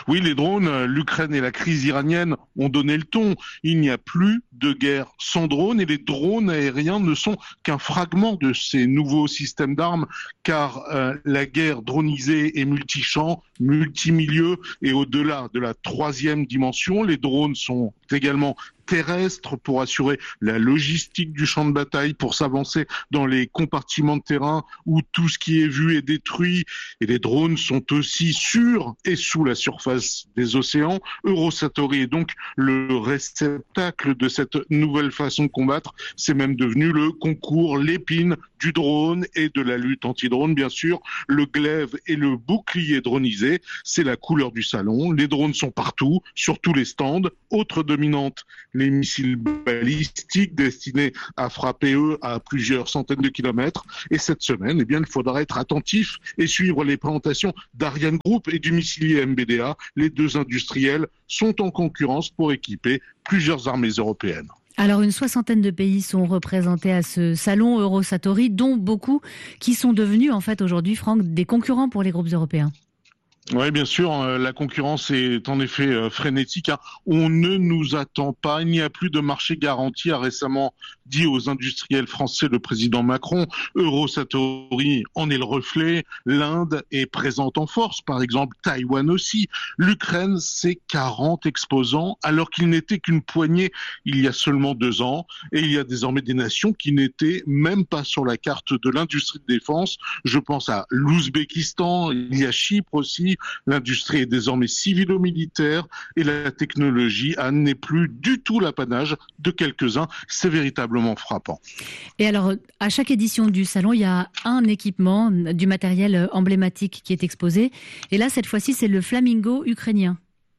Oui, les drones, l'Ukraine et la crise iranienne ont donné le ton. Il n'y a plus de guerre sans drones et les drones aériens ne sont qu'un fragment de ces nouveaux systèmes d'armes car la guerre dronisée est multichamp, multimilieu et au-delà de la troisième dimension, les drones sont également terrestres pour assurer la logistique du champ de bataille, pour s'avancer dans les compartiments de terrain où tout ce qui est vu est détruit. Et les drones sont aussi sur et sous la surface des océans. Eurosatory est donc le réceptacle de cette nouvelle façon de combattre. C'est même devenu le concours, l'épine du drone et de la lutte anti-drone, bien sûr. Le glaive et le bouclier dronisé, c'est la couleur du salon. Les drones sont partout, sur tous les stands. Autre dominante, les missiles balistiques destinés à frapper à plusieurs centaines de kilomètres. Et cette semaine, eh bien, il faudra être attentif et suivre les présentations d'Ariane Group et du missilier MBDA. Les deux industriels sont en concurrence pour équiper plusieurs armées européennes. Alors, une 60aine de pays sont représentés à ce salon Eurosatory, dont beaucoup qui sont devenus, en fait, aujourd'hui, Franck, des concurrents pour les groupes européens. Oui, bien sûr, la concurrence est en effet frénétique. On ne nous attend pas, il n'y a plus de marché garanti, a récemment dit aux industriels français le président Macron. Eurosatory en est le reflet. L'Inde est présente en force, par exemple, Taïwan aussi. L'Ukraine, c'est 40 exposants, alors qu'il n'était qu'une poignée il y a seulement 2 ans. Et il y a désormais des nations qui n'étaient même pas sur la carte de l'industrie de défense. Je pense à l'Ouzbékistan, il y a Chypre aussi. L'industrie est désormais civilo-militaire et la technologie n'est plus du tout l'apanage de quelques-uns. C'est véritablement frappant. Et alors, à chaque édition du salon, il y a un équipement, du matériel emblématique qui est exposé. Et là, cette fois-ci, c'est le Flamingo ukrainien.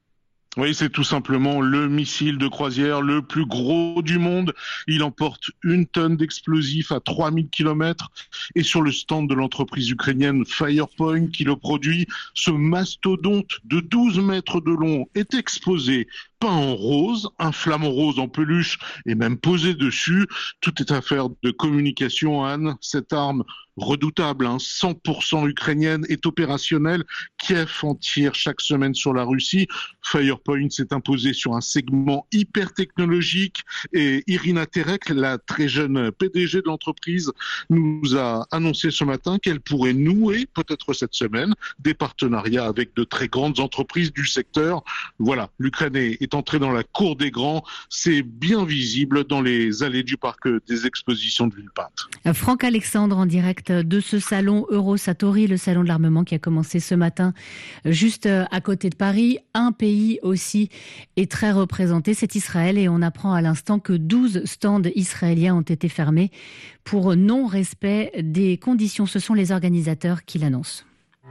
Oui, c'est tout simplement le missile de croisière le plus gros du monde. Il emporte 1 tonne d'explosifs à 3000 km. Et sur le stand de l'entreprise ukrainienne Firepoint qui le produit, ce mastodonte de 12 mètres de long est exposé, peint en rose, un flamant rose en peluche et même posé dessus. Tout est affaire de communication, Anne. Cette arme redoutable, 100% ukrainienne, est opérationnelle. Kiev en tire chaque semaine sur la Russie. Firepoint s'est imposé sur un segment hyper technologique et Irina Terek, la très jeune PDG de l'entreprise, nous a annoncé ce matin qu'elle pourrait nouer, peut-être cette semaine, des partenariats avec de très grandes entreprises du secteur. Voilà, l'Ukraine est entrée dans la cour des grands. C'est bien visible dans les allées du parc des expositions de Villepinte. Franck Alexandre en direct de ce salon Eurosatory, le salon de l'armement qui a commencé ce matin juste à côté de Paris. Un pays aussi est très représenté, c'est Israël, et on apprend à l'instant que 12 stands israéliens ont été fermés pour non-respect des conditions. Ce sont les organisateurs qui l'annoncent.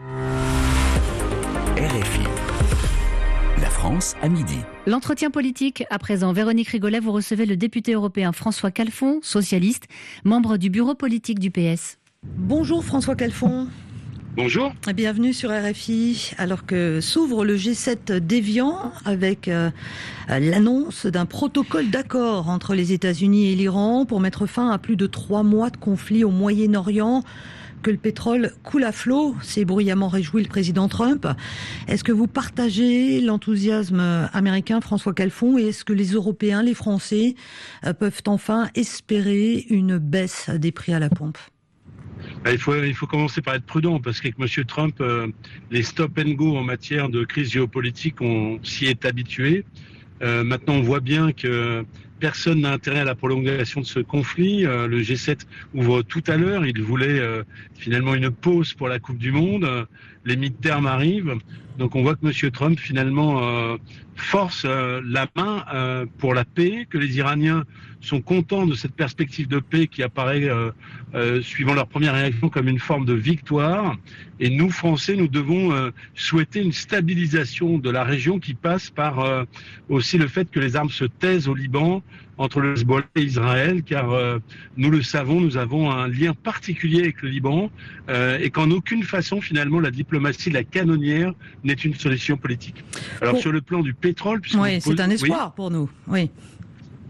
RFI. La France à midi. L'entretien politique à présent. Véronique Rigolet, vous recevez le député européen François Calfon, socialiste, membre du bureau politique du PS. Bonjour François Calfon. Bonjour. Bienvenue sur RFI. Alors que s'ouvre le G7 d'Évian avec l'annonce d'un protocole d'accord entre les États-Unis et l'Iran pour mettre fin à plus de 3 mois de conflit au Moyen-Orient, que le pétrole coule à flot, s'est bruyamment réjoui le président Trump. Est-ce que vous partagez l'enthousiasme américain, François Calfon, et est-ce que les Européens, les Français, peuvent enfin espérer une baisse des prix à la pompe ? Il faut commencer par être prudent parce qu'avec M. Trump, les stop and go en matière de crise géopolitique, on s'y est habitué. Maintenant, on voit bien que personne n'a intérêt à la prolongation de ce conflit. Le G7 ouvre tout à l'heure. Il voulait finalement une pause pour la Coupe du Monde. Les midterms arrivent. Donc on voit que M. Trump finalement force la main pour la paix, que les Iraniens sont contents de cette perspective de paix qui apparaît, suivant leur première réaction, comme une forme de victoire. Et nous, Français, nous devons souhaiter une stabilisation de la région qui passe par aussi le fait que les armes se taisent au Liban entre le Hezbollah et Israël, car nous le savons, nous avons un lien particulier avec le Liban et qu'en aucune façon, finalement, la diplomatie de la canonnière n'est une solution politique. Alors sur le plan du pétrole... Oui, c'est un espoir pour nous, oui.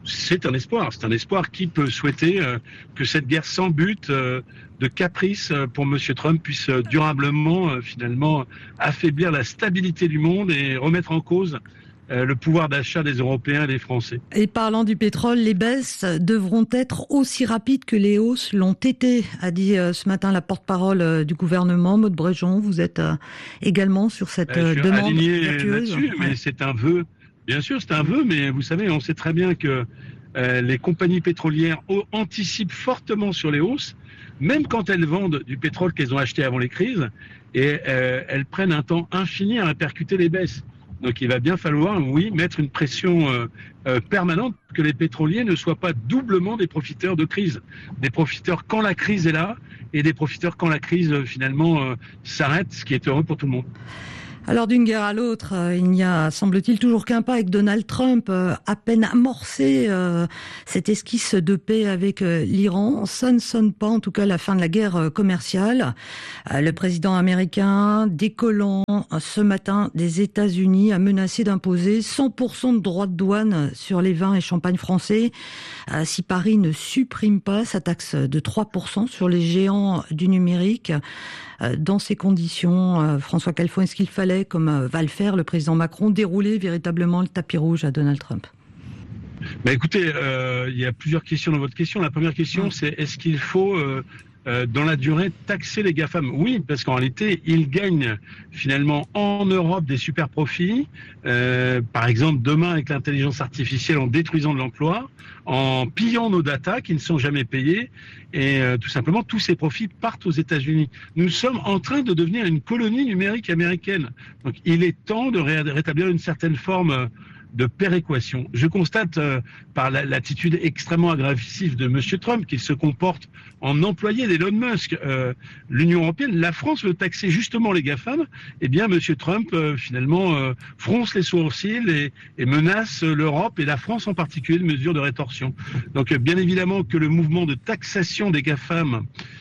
c'est un espoir. C'est un espoir qui peut souhaiter que cette guerre sans but de caprice pour M. Trump puisse durablement, finalement, affaiblir la stabilité du monde et remettre en cause le pouvoir d'achat des Européens et des Français. Et parlant du pétrole, les baisses devront être aussi rapides que les hausses l'ont été, a dit ce matin la porte-parole du gouvernement, Maud Bréjon. Vous êtes également sur cette demande vertueuse. Là-dessus, mais c'est un vœu. Bien sûr, c'est un vœu, mais vous savez, on sait très bien que les compagnies pétrolières anticipent fortement sur les hausses, même quand elles vendent du pétrole qu'elles ont acheté avant les crises, et elles prennent un temps infini à répercuter les baisses. Donc il va bien falloir, oui, mettre une pression permanente que les pétroliers ne soient pas doublement des profiteurs de crise. Des profiteurs quand la crise est là et des profiteurs quand la crise finalement s'arrête, ce qui est heureux pour tout le monde. Alors d'une guerre à l'autre, il n'y a, semble-t-il, toujours qu'un pas avec Donald Trump, à peine amorcé cette esquisse de paix avec l'Iran. Ça ne sonne pas, en tout cas, la fin de la guerre commerciale. Le président américain, décollant ce matin des États-Unis, a menacé d'imposer 100% de droits de douane sur les vins et champagnes français si Paris ne supprime pas sa taxe de 3% sur les géants du numérique. Dans ces conditions, François Calfon, est-ce qu'il fallait, comme va le faire le président Macron, dérouler véritablement le tapis rouge à Donald Trump ? Écoutez, il y a plusieurs questions dans votre question. La première question, c'est est-ce qu'il faut, dans la durée, taxer les GAFAM ? Oui, parce qu'en réalité, ils gagnent finalement en Europe des super profits. Par exemple, demain, avec l'intelligence artificielle, en détruisant de l'emploi, en pillant nos datas qui ne sont jamais payées, et tout simplement, tous ces profits partent aux États-Unis. Nous sommes en train de devenir une colonie numérique américaine. Donc, il est temps de rétablir une certaine forme de péréquation. Je constate par l'attitude extrêmement agressive de M. Trump qu'il se comporte en employé d'Elon Musk. L'Union européenne, la France veut taxer justement les GAFAM. Eh bien, M. Trump, finalement, fronce les sourcils et menace l'Europe et la France en particulier de mesures de rétorsion. Donc, bien évidemment que le mouvement de taxation des GAFAM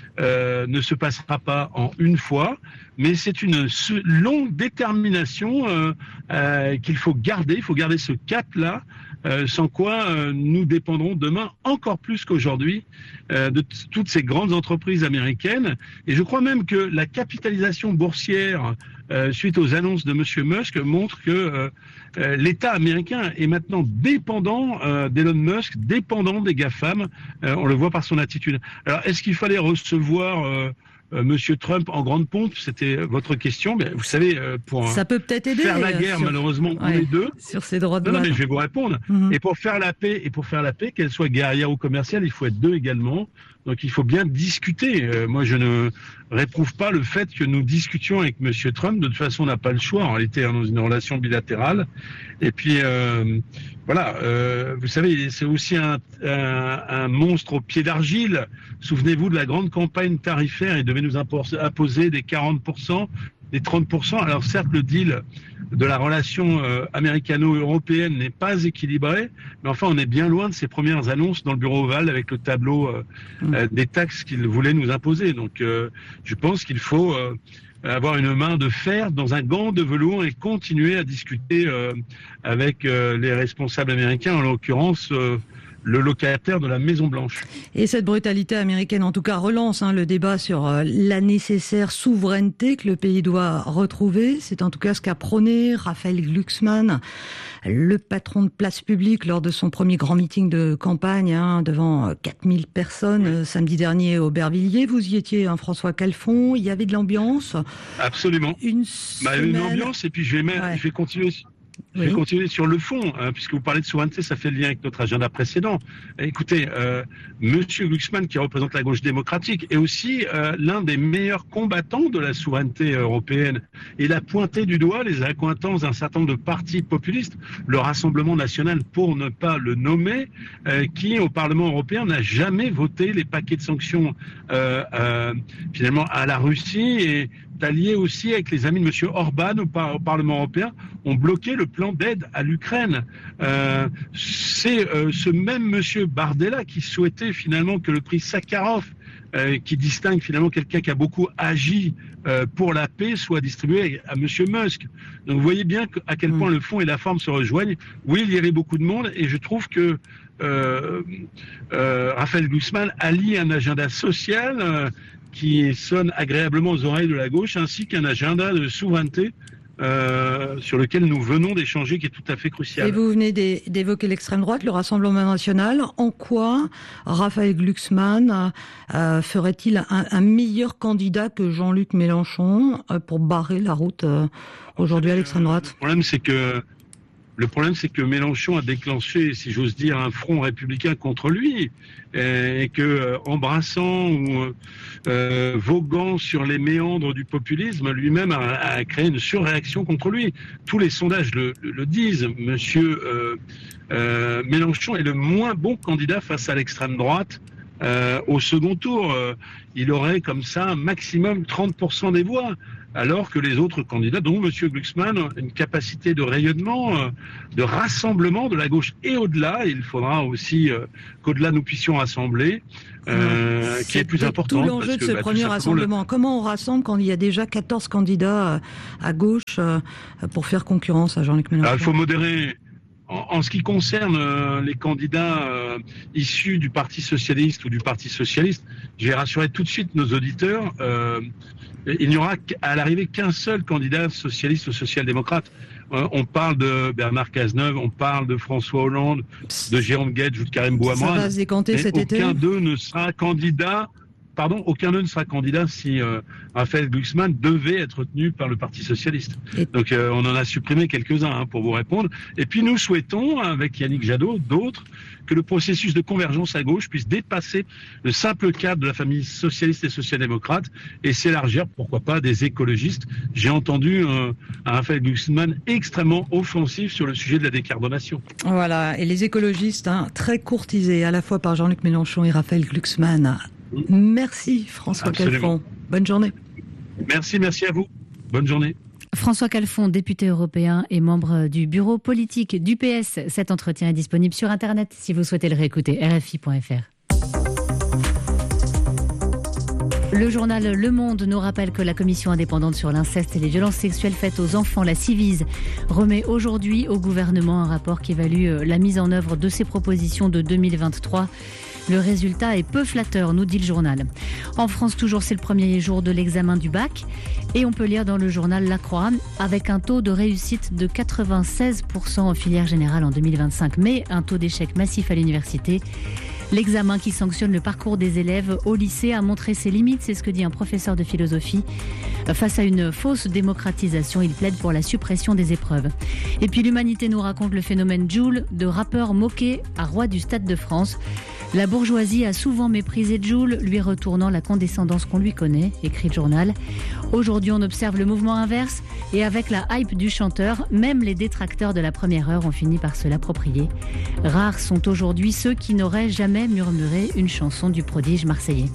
ne se passera pas en une fois, mais c'est une longue détermination qu'il faut garder. Il faut garder ce cap-là, sans quoi nous dépendrons demain encore plus qu'aujourd'hui de toutes ces grandes entreprises américaines. Et je crois même que la capitalisation boursière suite aux annonces de M. Musk montre que l'État américain est maintenant dépendant d'Elon Musk, dépendant des GAFAM. On le voit par son attitude. Alors, est-ce qu'il fallait recevoir Monsieur Trump en grande pompe? C'était votre question. Mais vous savez, pour ça peut peut-être aider, faire la guerre, malheureusement, on est deux. Sur ces droits de douane. Non, mais je vais vous répondre. Et pour faire la paix, qu'elle soit guerrière ou commerciale, il faut être deux également. Donc il faut bien discuter. Moi, je ne réprouve pas le fait que nous discutions avec Monsieur Trump. De toute façon, on n'a pas le choix. En réalité, dans une relation bilatérale. Et puis, voilà. Vous savez, c'est aussi un monstre au pied d'argile. Souvenez-vous de la grande campagne tarifaire. Il devait nous imposer des 40%, des 30%. Alors certes, le deal de la relation américano-européenne n'est pas équilibré, mais enfin, on est bien loin de ces premières annonces dans le bureau ovale avec le tableau des taxes qu'il voulait nous imposer. Donc, je pense qu'il faut avoir une main de fer dans un gant de velours et continuer à discuter avec les responsables américains, en l'occurrence le locataire de la Maison-Blanche. Et cette brutalité américaine, en tout cas, relance le débat sur la nécessaire souveraineté que le pays doit retrouver. C'est en tout cas ce qu'a prôné Raphaël Glucksmann, le patron de Place Publique, lors de son premier grand meeting de campagne devant 4000 personnes samedi dernier au Aubervilliers. Vous y étiez, François Calfon. Il y avait de l'ambiance. Absolument. Une ambiance, et puis je vais continuer. Je vais continuer sur le fond, puisque vous parlez de souveraineté, ça fait le lien avec notre agenda précédent. Écoutez, Monsieur Glucksmann, qui représente la gauche démocratique, est aussi l'un des meilleurs combattants de la souveraineté européenne. Il a pointé du doigt les accointances d'un certain nombre de partis populistes, le Rassemblement national pour ne pas le nommer, qui au Parlement européen n'a jamais voté les paquets de sanctions finalement à la Russie, et allié aussi avec les amis de M. Orban au Parlement européen, ont bloqué le plan d'aide à l'Ukraine. C'est ce même M. Bardella qui souhaitait finalement que le prix Sakharov qui distingue finalement quelqu'un qui a beaucoup agi pour la paix soit distribué à Monsieur Musk. Donc vous voyez bien à quel point le fond et la forme se rejoignent. Oui, il y avait beaucoup de monde et je trouve que Raphaël Glucksmann allie un agenda social qui sonne agréablement aux oreilles de la gauche, ainsi qu'un agenda de souveraineté sur lequel nous venons d'échanger, qui est tout à fait crucial. Et vous venez d'évoquer l'extrême droite, le Rassemblement national. En quoi Raphaël Glucksmann ferait-il un meilleur candidat que Jean-Luc Mélenchon pour barrer la route aujourd'hui à l'extrême droite ? Le problème, c'est que Mélenchon a déclenché, si j'ose dire, un front républicain contre lui, et que, embrassant ou voguant sur les méandres du populisme, lui-même a créé une surréaction contre lui. Tous les sondages le disent. Monsieur Mélenchon est le moins bon candidat face à l'extrême droite. Au second tour, il aurait comme ça un maximum 30% des voix, alors que les autres candidats, dont M. Glucksmann, ont une capacité de rayonnement, de rassemblement de la gauche et au-delà. Il faudra aussi qu'au-delà nous puissions rassembler, qui est plus important. Tout l'enjeu de ce premier rassemblement. Comment on rassemble quand il y a déjà 14 candidats à gauche pour faire concurrence à Jean-Luc Mélenchon ? Il faut modérer. En ce qui concerne les candidats issus du Parti socialiste ou du Parti socialiste, je vais rassurer tout de suite nos auditeurs, il n'y aura à l'arrivée qu'un seul candidat socialiste ou social-démocrate. On parle de Bernard Cazeneuve, on parle de François Hollande, de Jérôme Guedj ou de Karim Bouhamad. Ça va se décanter cet été. Aucun d'eux ne sera candidat. Aucun d'eux ne sera candidat si Raphaël Glucksmann devait être retenu par le Parti socialiste. Donc on en a supprimé quelques-uns pour vous répondre. Et puis nous souhaitons, avec Yannick Jadot, d'autres, que le processus de convergence à gauche puisse dépasser le simple cadre de la famille socialiste et social-démocrate et s'élargir, pourquoi pas, des écologistes. J'ai entendu un Raphaël Glucksmann extrêmement offensif sur le sujet de la décarbonation. Voilà, et les écologistes, très courtisés à la fois par Jean-Luc Mélenchon et Raphaël Glucksmann. Merci François Calfon. Bonne journée. Merci à vous. Bonne journée. François Calfon, député européen et membre du bureau politique du PS. Cet entretien est disponible sur Internet si vous souhaitez le réécouter, rfi.fr. Le journal Le Monde nous rappelle que la commission indépendante sur l'inceste et les violences sexuelles faites aux enfants, la Civise, remet aujourd'hui au gouvernement un rapport qui évalue la mise en œuvre de ses propositions de 2023. Le résultat est peu flatteur, nous dit le journal. En France, toujours, c'est le premier jour de l'examen du bac. Et on peut lire dans le journal La Croix, avec un taux de réussite de 96% en filière générale en 2025, mais un taux d'échec massif à l'université. L'examen qui sanctionne le parcours des élèves au lycée a montré ses limites, c'est ce que dit un professeur de philosophie. Face à une fausse démocratisation, il plaide pour la suppression des épreuves. Et puis l'Humanité nous raconte le phénomène Jul, de rappeur moqué à roi du Stade de France. La bourgeoisie a souvent méprisé Jul, lui retournant la condescendance qu'on lui connaît, écrit le journal. Aujourd'hui, on observe le mouvement inverse et avec la hype du chanteur, même les détracteurs de la première heure ont fini par se l'approprier. Rares sont aujourd'hui ceux qui n'auraient jamais murmuré une chanson du prodige marseillais.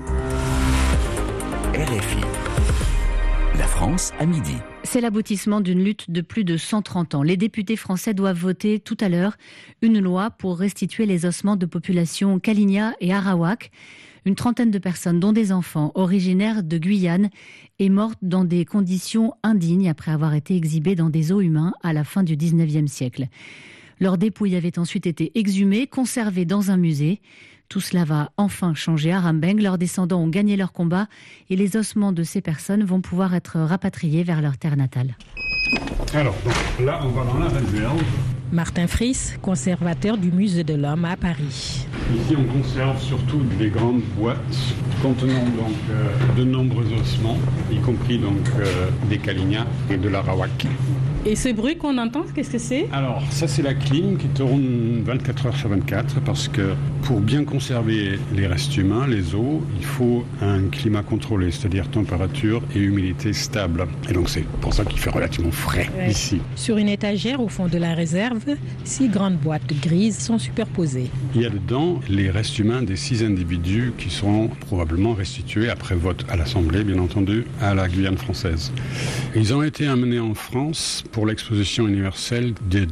RFI. La France à midi. C'est l'aboutissement d'une lutte de plus de 130 ans. Les députés français doivent voter tout à l'heure une loi pour restituer les ossements de populations Kalinia et Arawak. Une trentaine de personnes, dont des enfants originaires de Guyane, est morte dans des conditions indignes après avoir été exhibées dans des os humains à la fin du 19e siècle. Leurs dépouilles avaient ensuite été exhumées, conservées dans un musée. Tout cela va enfin changer à Rambeng. Leurs descendants ont gagné leur combat et les ossements de ces personnes vont pouvoir être rapatriés vers leur terre natale. Alors, donc, là, on va dans la réserve. Martin Friss, conservateur du Musée de l'Homme à Paris. Ici, on conserve surtout des grandes boîtes contenant donc de nombreux ossements, y compris donc des Kalinia et de l'Arawak. Et ce bruit qu'on entend, qu'est-ce que c'est ? Alors, ça c'est la clim qui tourne 24 heures sur 24 parce que pour bien conserver les restes humains, les os, il faut un climat contrôlé, c'est-à-dire température et humidité stable. Et donc c'est pour ça qu'il fait relativement frais ici. Sur une étagère au fond de la réserve, 6 grandes boîtes grises sont superposées. Il y a dedans les restes humains des 6 individus qui seront probablement restitués après vote à l'Assemblée, bien entendu, à la Guyane française. Ils ont été amenés en France pour l'exposition universelle de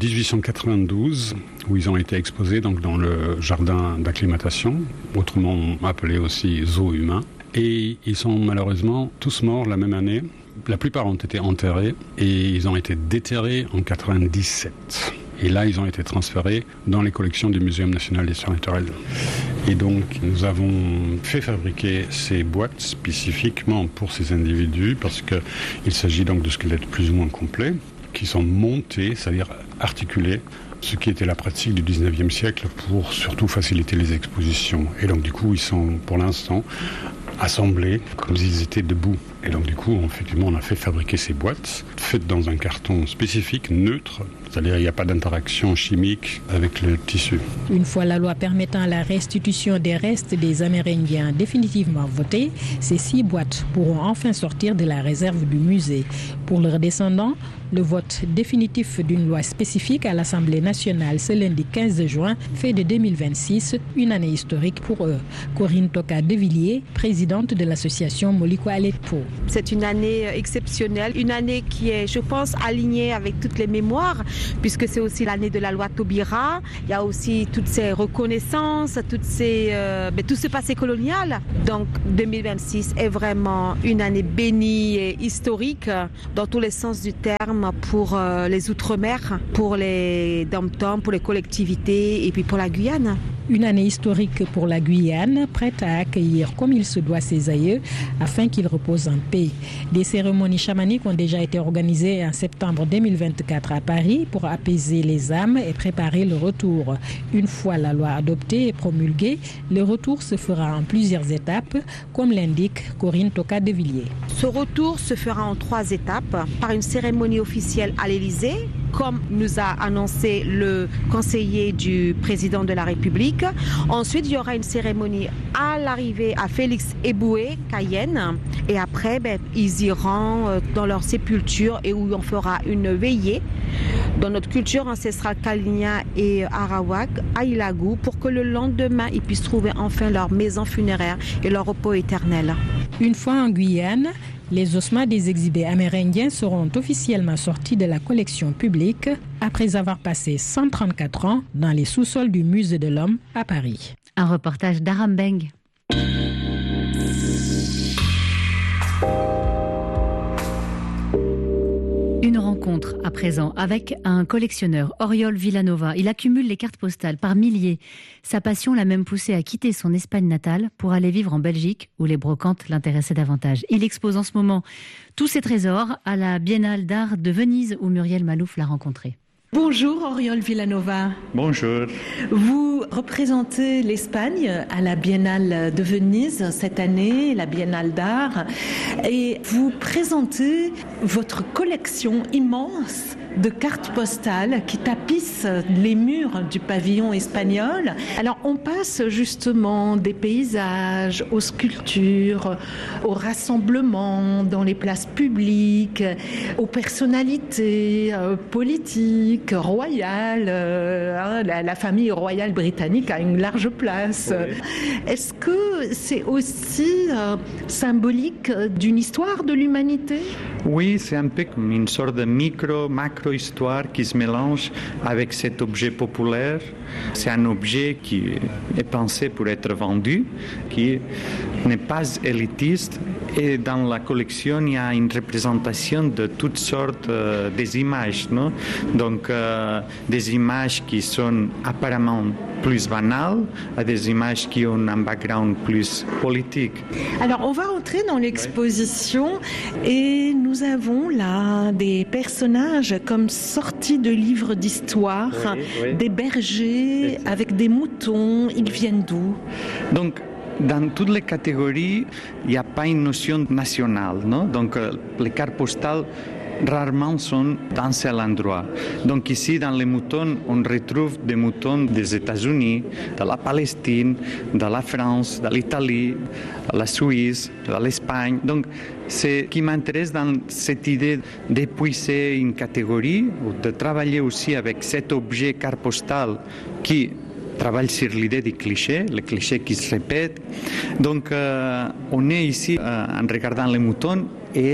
1892, où ils ont été exposés donc, dans le jardin d'acclimatation, autrement appelé aussi zoo humain. Et ils sont malheureusement tous morts la même année. La plupart ont été enterrés et ils ont été déterrés en 1997. Et là, ils ont été transférés dans les collections du Muséum national d'histoire naturelle. Et donc, nous avons fait fabriquer ces boîtes spécifiquement pour ces individus parce qu'il s'agit donc de squelettes plus ou moins complets qui sont montés, c'est-à-dire articulés, ce qui était la pratique du 19e siècle pour surtout faciliter les expositions. Et donc, du coup, ils sont pour l'instant assemblés comme s'ils étaient debout. Et donc du coup, effectivement, on a fait fabriquer ces boîtes, faites dans un carton spécifique, neutre, c'est-à-dire il n'y a pas d'interaction chimique avec le tissu. Une fois la loi permettant la restitution des restes des Amérindiens définitivement votée, ces 6 boîtes pourront enfin sortir de la réserve du musée. Pour leurs descendants, le vote définitif d'une loi spécifique à l'Assemblée nationale ce lundi 15 juin fait de 2026 une année historique pour eux. Corinne Toka-Devilliers, présidente de l'association Moliko Aletpo. C'est une année exceptionnelle, une année qui est, je pense, alignée avec toutes les mémoires, puisque c'est aussi l'année de la loi Taubira. Il y a aussi toutes ces reconnaissances, tout ce passé colonial. Donc 2026 est vraiment une année bénie et historique dans tous les sens du terme pour les Outre-mer, pour les dom-toms, pour les collectivités et puis pour la Guyane. Une année historique pour la Guyane, prête à accueillir comme il se doit ses aïeux afin qu'ils reposent en paix. Des cérémonies chamaniques ont déjà été organisées en septembre 2024 à Paris pour apaiser les âmes et préparer le retour. Une fois la loi adoptée et promulguée, le retour se fera en plusieurs étapes, comme l'indique Corinne Toka-Devilliers. Ce retour se fera en 3 étapes, par une cérémonie officielle à l'Élysée, comme nous a annoncé le conseiller du président de la République. Ensuite, il y aura une cérémonie à l'arrivée à Félix Éboué, Cayenne. Et après, ils iront dans leur sépulture et où on fera une veillée dans notre culture ancestrale Kalinia et Arawak à Ilagou pour que le lendemain, ils puissent trouver enfin leur maison funéraire et leur repos éternel. Une fois en Guyane, les ossements des exhibés amérindiens seront officiellement sortis de la collection publique après avoir passé 134 ans dans les sous-sols du Musée de l'Homme à Paris. Un reportage d'Aram Beng. Une rencontre à présent avec un collectionneur, Oriol Villanova. Il accumule les cartes postales par milliers. Sa passion l'a même poussé à quitter son Espagne natale pour aller vivre en Belgique où les brocantes l'intéressaient davantage. Il expose en ce moment tous ses trésors à la Biennale d'art de Venise où Muriel Malouf l'a rencontré. Bonjour Oriol Villanova. Bonjour. Vous représentez l'Espagne à la Biennale de Venise cette année, la Biennale d'art, et vous présentez votre collection immense de cartes postales qui tapissent les murs du pavillon espagnol. Alors on passe justement des paysages aux sculptures, aux rassemblements dans les places publiques, aux personnalités politiques, royales. La famille royale britannique a une large place. Oui. Est-ce que c'est aussi symbolique d'une histoire de l'humanité ? Oui, c'est un peu comme une sorte de macro-histoire qui se mélange avec cet objet populaire. C'est un objet qui est pensé pour être vendu, qui n'est pas élitiste. Et dans la collection, il y a une représentation de toutes sortes des images. Non? Donc, des images qui sont apparemment plus banales à des images qui ont un background plus politique. Alors, on va entrer dans l'exposition et nous avons là des personnages comme sortis de livres d'histoire, des bergers avec des moutons. Ils viennent d'où ? Donc, dans toutes les catégories, il n'y a pas une notion nationale. Non? Donc, les cartes postales rarement sont d'un seul endroit. Donc ici, dans les moutons, on retrouve des moutons des États-Unis, de la Palestine, de la France, de l'Italie, de la Suisse, de l'Espagne. Donc, c'est ce qui m'intéresse dans cette idée d'épuiser une catégorie, ou de travailler aussi avec cet objet carte postale qui travaille sur l'idée des clichés, les clichés qui se répètent. Donc, on est ici en regardant les moutons et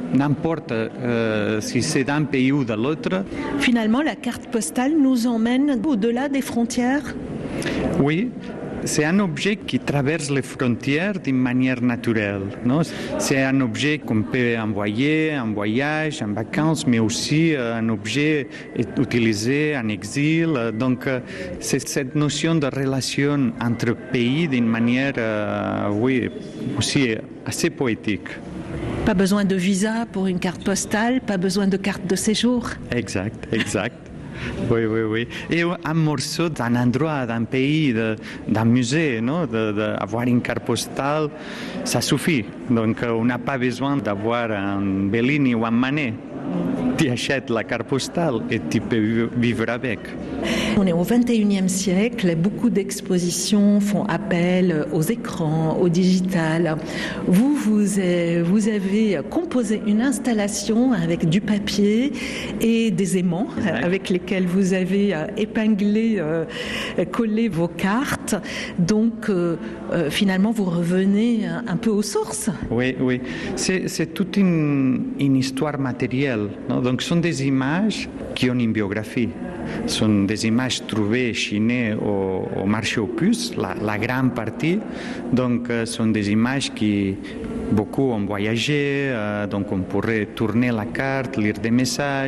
n'importe si c'est d'un pays ou de l'autre. Finalement, la carte postale nous emmène au-delà des frontières? Oui. C'est un objet qui traverse les frontières d'une manière naturelle. Non? C'est un objet qu'on peut envoyer en voyage, en vacances, mais aussi un objet utilisé en exil. Donc, c'est cette notion de relation entre pays d'une manière, oui, aussi assez poétique. Pas besoin de visa pour une carte postale, pas besoin de carte de séjour. Exact. Oui. Et un morceau d'un endroit, d'un pays, d'un musée, non? Avoir une carte postale, ça suffit. Donc, on n'a pas besoin d'avoir un Bellini ou un Manet. Tu achètes la carte postale et tu peux vivre avec. On est au XXIe siècle, beaucoup d'expositions font appel aux écrans, au digital. Vous avez composé une installation avec du papier et des aimants avec lesquels vous avez épinglé, collé vos cartes. Donc, finalement, vous revenez un peu aux sources. Oui. C'est toute une histoire matérielle. Non? Donc, ce sont des images qui ont une biographie. Ce sont des images trouvées, chinées au marché aux puces, la grande partie. Donc, ce sont des images qui beaucoup ont voyagé, donc on pourrait tourner la carte, lire des messages.